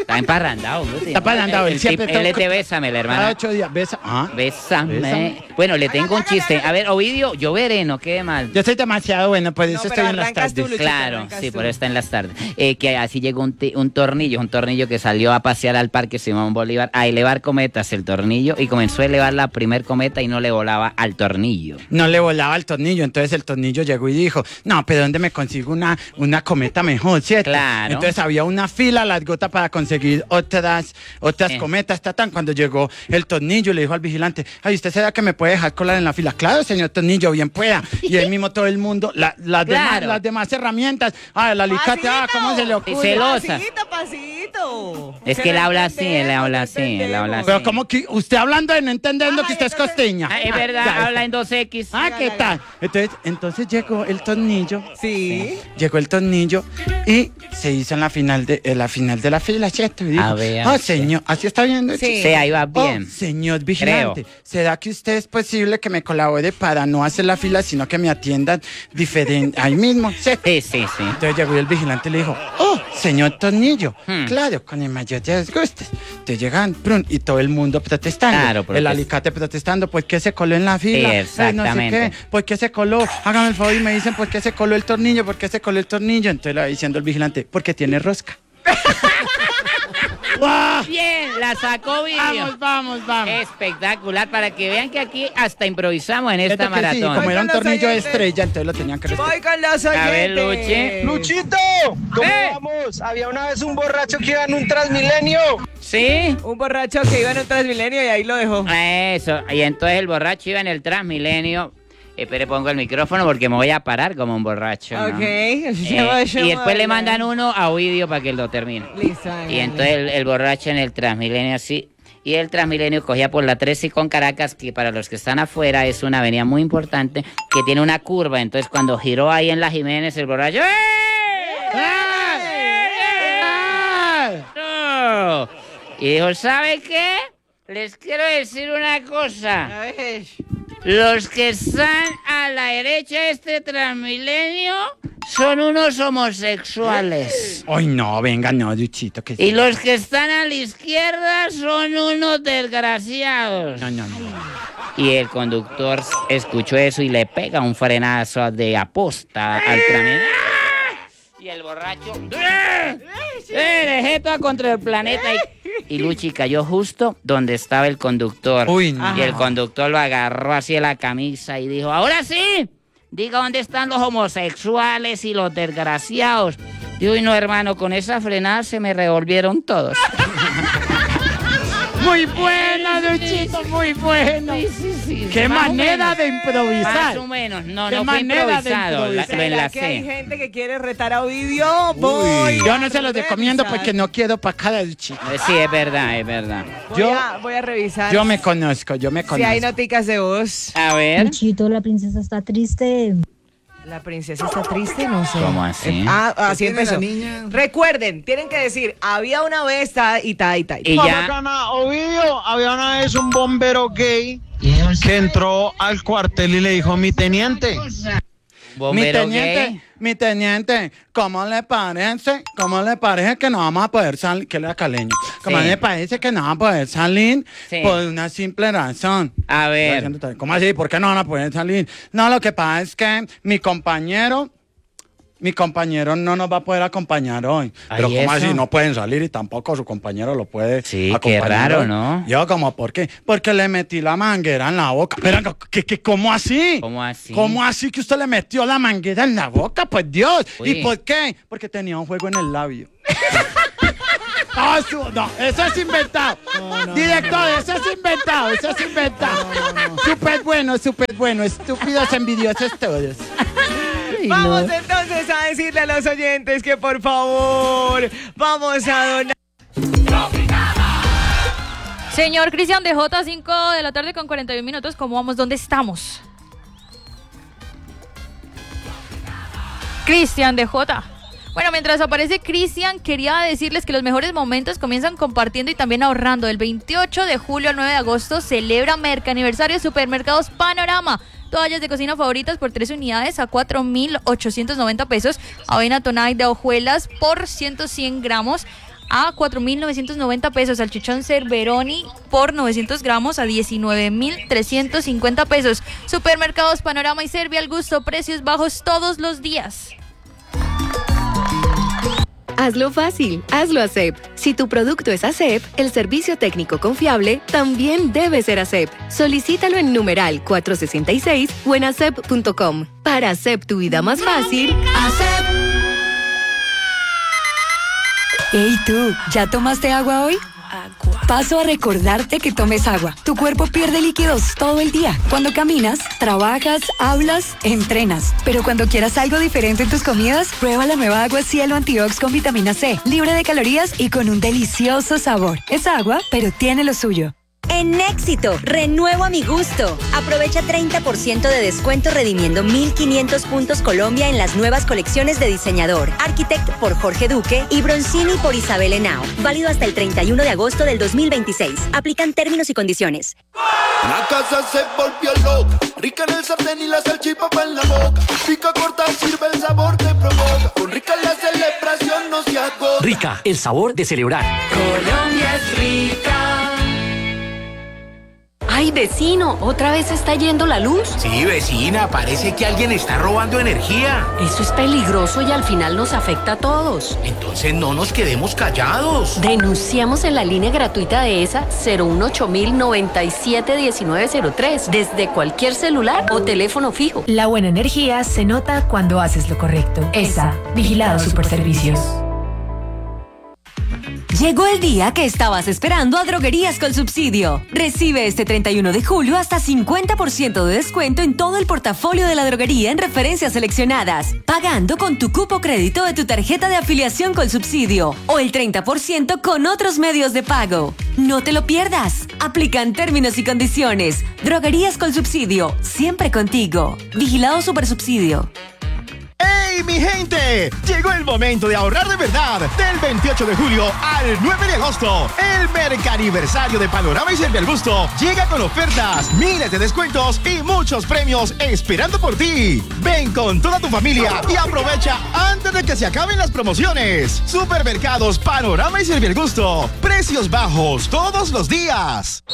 [SPEAKER 10] Está emparrandado, Guti.
[SPEAKER 14] Está emparrandado,
[SPEAKER 10] El,
[SPEAKER 14] él siempre
[SPEAKER 10] tip- él es
[SPEAKER 14] toca-
[SPEAKER 10] de Bésame, la hermana.
[SPEAKER 14] Cada ocho días, besa. Ah,
[SPEAKER 10] Bésame.
[SPEAKER 14] Bésame.
[SPEAKER 10] Bueno, le tengo un chiste. A ver, Ovidio, yo veré, no quede mal.
[SPEAKER 14] Yo soy demasiado bueno, por eso
[SPEAKER 3] pero
[SPEAKER 14] estoy en las
[SPEAKER 3] arrancas tú,
[SPEAKER 14] tardes.
[SPEAKER 3] Luchito,
[SPEAKER 10] Claro,
[SPEAKER 3] arrancas
[SPEAKER 10] sí,
[SPEAKER 3] tú.
[SPEAKER 10] por eso está en las tardes. Eh, que así llegó un, ti- un tornillo, un tornillo que salió a pasear al Parque Simón Bolívar a elevar cometas el tornillo y comenzó a elevar la primer cometa y no le volaba al tornillo.
[SPEAKER 14] No le volaba el tornillo, entonces el tornillo llegó y dijo, no, pero ¿dónde me consigo una, una cometa mejor, cierto?
[SPEAKER 10] Claro.
[SPEAKER 14] Entonces había una fila largota para conseguir otras, otras
[SPEAKER 10] Eh.
[SPEAKER 14] cometas, tatán. Cuando llegó el tornillo, le dijo al vigilante, ay, ¿usted será que me puede dejar colar en la fila? Claro, señor tornillo, bien pueda. Y ahí mismo todo el mundo, la- las, demás,
[SPEAKER 10] Claro.
[SPEAKER 14] las demás herramientas, ah, el alicate, ah, ¿cómo se le ocurre?
[SPEAKER 10] celosa.
[SPEAKER 3] Pasito, pasito.
[SPEAKER 10] Es que él habla así, él habla así, él habla así.
[SPEAKER 14] Pero como que usted hablando de no entendiendo que usted es costeña.
[SPEAKER 10] Ah, es verdad,
[SPEAKER 14] Ya,
[SPEAKER 10] habla en dos equis.
[SPEAKER 14] Ah, ¿qué tal? Entonces, entonces llegó el tornillo.
[SPEAKER 3] Sí.
[SPEAKER 14] Llegó el tornillo y se hizo en la final de, en la final de la fila, ¿cierto? Y dijo,
[SPEAKER 10] A ver,
[SPEAKER 14] oh,
[SPEAKER 10] sí.
[SPEAKER 14] señor, ¿así está viendo?
[SPEAKER 10] Sí. Sí, ahí va bien.
[SPEAKER 14] Oh, señor vigilante,
[SPEAKER 10] Creo.
[SPEAKER 14] ¿será que usted es posible que me colabore para no hacer la fila, sino que me atiendan diferente ahí mismo? Sí,
[SPEAKER 10] sí, sí. sí.
[SPEAKER 14] Entonces llegó el vigilante y le dijo, oh, señor tornillo,
[SPEAKER 10] Hmm.
[SPEAKER 14] claro, con el mayor de los gustos. Entonces llegan, prun, y todo el mundo protestando.
[SPEAKER 10] Claro,
[SPEAKER 14] el
[SPEAKER 10] protest-
[SPEAKER 14] alicate protestando, ¿por qué se coló en la fila? Ay,
[SPEAKER 10] Exactamente.
[SPEAKER 14] no sé qué, ¿por qué se coló? Hágame el favor y me dicen por qué se coló el tornillo, por qué se coló el tornillo. Entonces le va diciendo el vigilante, porque tiene rosca. ¡Guau!
[SPEAKER 10] Bien, la sacó Vidio.
[SPEAKER 14] Vamos, vamos, vamos.
[SPEAKER 10] Espectacular, para que vean que aquí hasta improvisamos en esta
[SPEAKER 14] Fíjate que sí,
[SPEAKER 10] maratón.
[SPEAKER 14] como era un
[SPEAKER 3] Voy con los
[SPEAKER 14] tornillo de
[SPEAKER 3] oyentes.
[SPEAKER 14] estrella, entonces lo tenían que respetar.
[SPEAKER 3] Voy con los
[SPEAKER 10] A ver,
[SPEAKER 3] oyentes.
[SPEAKER 10] Luchi.
[SPEAKER 17] Luchito, ¿cómo
[SPEAKER 10] ¿Eh?
[SPEAKER 17] vamos? Había una vez un borracho que iba en un Transmilenio.
[SPEAKER 10] ¿Sí?
[SPEAKER 3] Un borracho que iba en un Transmilenio y ahí lo dejó.
[SPEAKER 10] Eso, y entonces el borracho iba en el Transmilenio. Espere, pongo el micrófono porque me voy a parar como un borracho, ¿no?
[SPEAKER 3] Ok.
[SPEAKER 10] Eh, y después le mandan uno a Ovidio para que lo termine.
[SPEAKER 3] Listo.
[SPEAKER 10] Y entonces el, el borracho en el Transmilenio así. Y el Transmilenio cogía por la trece y con Caracas, que para los que están afuera es una avenida muy importante, que tiene una curva. Entonces cuando giró ahí en la Jiménez, el borracho... ¡Eh! No. Y dijo, ¿sabe qué? Les quiero decir una cosa. Los que están a la derecha de este Transmilenio son unos homosexuales.
[SPEAKER 14] Ay, no, venga, no, Luchito, que
[SPEAKER 10] Y los que están a la izquierda son unos desgraciados.
[SPEAKER 14] No, no, no.
[SPEAKER 10] Y el conductor escuchó eso y le pega un frenazo de aposta al Transmilenio. Y el borracho... ¡Eh! ¡Eh! Dejé toda contra el planeta. Y, y Luchi cayó justo donde estaba el conductor.
[SPEAKER 14] Uy, no.
[SPEAKER 10] Y el conductor lo agarró así de la camisa y dijo, ahora sí, diga dónde están los homosexuales y los desgraciados. Y uy, no, hermano, con esa frenada se me revolvieron todos.
[SPEAKER 14] Muy bueno, Luchito, muy bueno.
[SPEAKER 10] Sí, sí, sí.
[SPEAKER 14] Qué
[SPEAKER 10] Más o
[SPEAKER 14] manera
[SPEAKER 10] menos.
[SPEAKER 14] de improvisar.
[SPEAKER 10] Más o menos. No,
[SPEAKER 14] Qué
[SPEAKER 10] no fue
[SPEAKER 14] manera de
[SPEAKER 10] improvisado. La-
[SPEAKER 14] improvisar.
[SPEAKER 10] lo
[SPEAKER 3] ¿Será que hay
[SPEAKER 10] enlacé.
[SPEAKER 3] gente que quiere retar a Ovidio? Voy
[SPEAKER 14] Yo
[SPEAKER 3] a
[SPEAKER 14] no se los recomiendo
[SPEAKER 3] revisar.
[SPEAKER 14] porque no quiero para cada Luchito.
[SPEAKER 10] Eh, Sí, es verdad, es verdad.
[SPEAKER 3] Voy,
[SPEAKER 14] Yo-
[SPEAKER 3] a, voy a revisar
[SPEAKER 14] Yo me conozco, yo me
[SPEAKER 3] si
[SPEAKER 14] conozco.
[SPEAKER 3] hay noticas de voz.
[SPEAKER 10] A ver.
[SPEAKER 18] Luchito, la princesa está triste.
[SPEAKER 3] La princesa está triste, no sé.
[SPEAKER 10] ¿Cómo así?
[SPEAKER 3] Eh, ah, así
[SPEAKER 16] tiene
[SPEAKER 3] empezó.
[SPEAKER 16] la niña?
[SPEAKER 3] Recuerden, tienen que decir, había una vez ta, y ta y ta.
[SPEAKER 10] Y
[SPEAKER 17] Papá
[SPEAKER 10] ya.
[SPEAKER 17] Cana, Ovidio, había una vez un bombero gay que entró al cuartel y le dijo, mi teniente.
[SPEAKER 14] Mi
[SPEAKER 10] Bombero
[SPEAKER 14] teniente,
[SPEAKER 10] gay.
[SPEAKER 14] mi teniente, ¿cómo le parece? ¿Cómo le parece que no vamos a poder salir? Que le da caleño. ¿Cómo
[SPEAKER 10] Sí.
[SPEAKER 14] le parece que no vamos a poder salir?
[SPEAKER 10] Sí.
[SPEAKER 14] Por una simple razón.
[SPEAKER 10] A ver.
[SPEAKER 14] ¿Cómo así? ¿Por qué no van a poder salir? No, lo que pasa es que mi compañero, mi compañero no nos va a poder acompañar hoy.
[SPEAKER 10] Ay,
[SPEAKER 14] Pero ¿cómo
[SPEAKER 10] ¿eso?
[SPEAKER 14] así? No pueden salir y tampoco su compañero lo puede
[SPEAKER 10] Sí,
[SPEAKER 14] acompañar.
[SPEAKER 10] qué raro,
[SPEAKER 14] hoy.
[SPEAKER 10] ¿no?
[SPEAKER 14] Yo como, ¿por qué? Porque le metí la manguera en la boca. Pero, ¿qué, qué, ¿cómo así?
[SPEAKER 10] ¿Cómo así?
[SPEAKER 14] ¿Cómo así que usted le metió la manguera en la boca? Pues Dios.
[SPEAKER 10] Uy.
[SPEAKER 14] ¿Y por qué? Porque tenía un juego en el labio. No, eso, no, eso es inventado. Director, eso es inventado, eso es inventado. Súper bueno, súper bueno. Estúpidos, envidiosos todos.
[SPEAKER 3] Vamos entonces a decirle a los oyentes que por favor vamos a donar.
[SPEAKER 18] Señor Cristian de J, cinco de la tarde con cuarenta y un minutos. ¿Cómo vamos? ¿Dónde estamos? Cristian de J. Bueno, mientras aparece Cristian, quería decirles que los mejores momentos comienzan compartiendo y también ahorrando. Del veintiocho de julio al nueve de agosto celebra Merca Aniversario Supermercados Panorama. Toallas de cocina favoritas por tres unidades a cuatro mil ochocientos noventa pesos. Avena Tonay de hojuelas por ciento cien gramos a cuatro mil novecientos noventa pesos. Salchichón Cerveroni por novecientos gramos a diecinueve mil trescientos cincuenta pesos. Supermercados Panorama y Servia al gusto, precios bajos todos los días.
[SPEAKER 19] Hazlo fácil, hazlo ASEP. Si tu producto es ASEP, el servicio técnico confiable también debe ser ASEP. Solicítalo en numeral cuatrocientos sesenta y seis o en asep punto com. Para ASEP tu vida más fácil, ASEP.
[SPEAKER 20] Hey tú, ¿ya tomaste agua hoy? Paso a recordarte que tomes agua. Tu cuerpo pierde líquidos todo el día. Cuando caminas, trabajas, hablas, entrenas. Pero cuando quieras algo diferente en tus comidas, prueba la nueva agua Cielo Antiox con vitamina C, libre de calorías y con un delicioso sabor. Es agua, pero tiene lo suyo.
[SPEAKER 21] En Éxito, renuevo a mi gusto. Aprovecha treinta por ciento de descuento redimiendo mil quinientos puntos Colombia en las nuevas colecciones de diseñador. Architect por Jorge Duque y Bronzini por Isabel Henao. Válido hasta el treinta y uno de agosto del dos mil veintiséis. Aplican términos y condiciones.
[SPEAKER 8] La casa se volvió loca, rica en el sartén y la salchipapa en la boca. Pica corta, sirve el sabor te provoca. Con Rica la celebración no se agota.
[SPEAKER 22] Rica, el sabor de celebrar.
[SPEAKER 8] Colombia es rica.
[SPEAKER 23] Ay, vecino, ¿otra vez está yendo la luz?
[SPEAKER 24] Sí, vecina, parece que alguien está robando energía.
[SPEAKER 23] Eso es peligroso y al final nos afecta a todos.
[SPEAKER 24] Entonces no nos quedemos callados.
[SPEAKER 23] Denunciamos en la línea gratuita de E S A cero uno ocho mil noventa y siete diecinueve cero tres desde cualquier celular o teléfono fijo.
[SPEAKER 25] La buena energía se nota cuando haces lo correcto. E S A, Vigilado Superservicios.
[SPEAKER 26] Llegó el día que estabas esperando a Droguerías con Subsidio. Recibe este treinta y uno de julio hasta cincuenta por ciento de descuento en todo el portafolio de la droguería en referencias seleccionadas, pagando con tu cupo crédito de tu tarjeta de afiliación con Subsidio o el treinta por ciento con otros medios de pago. No te lo pierdas. Aplican términos y condiciones. Droguerías con Subsidio, siempre contigo. Vigilado Supersubsidio.
[SPEAKER 27] ¡Hey, mi gente! Llegó el momento de ahorrar de verdad. Del veintiocho de julio al nueve de agosto, el Mercaniversario de Panorama y Servia al Gusto llega con ofertas, miles de descuentos y muchos premios esperando por ti. Ven con toda tu familia y aprovecha antes de que se acaben las promociones. Supermercados Panorama y Servia al Gusto. Precios bajos todos los días.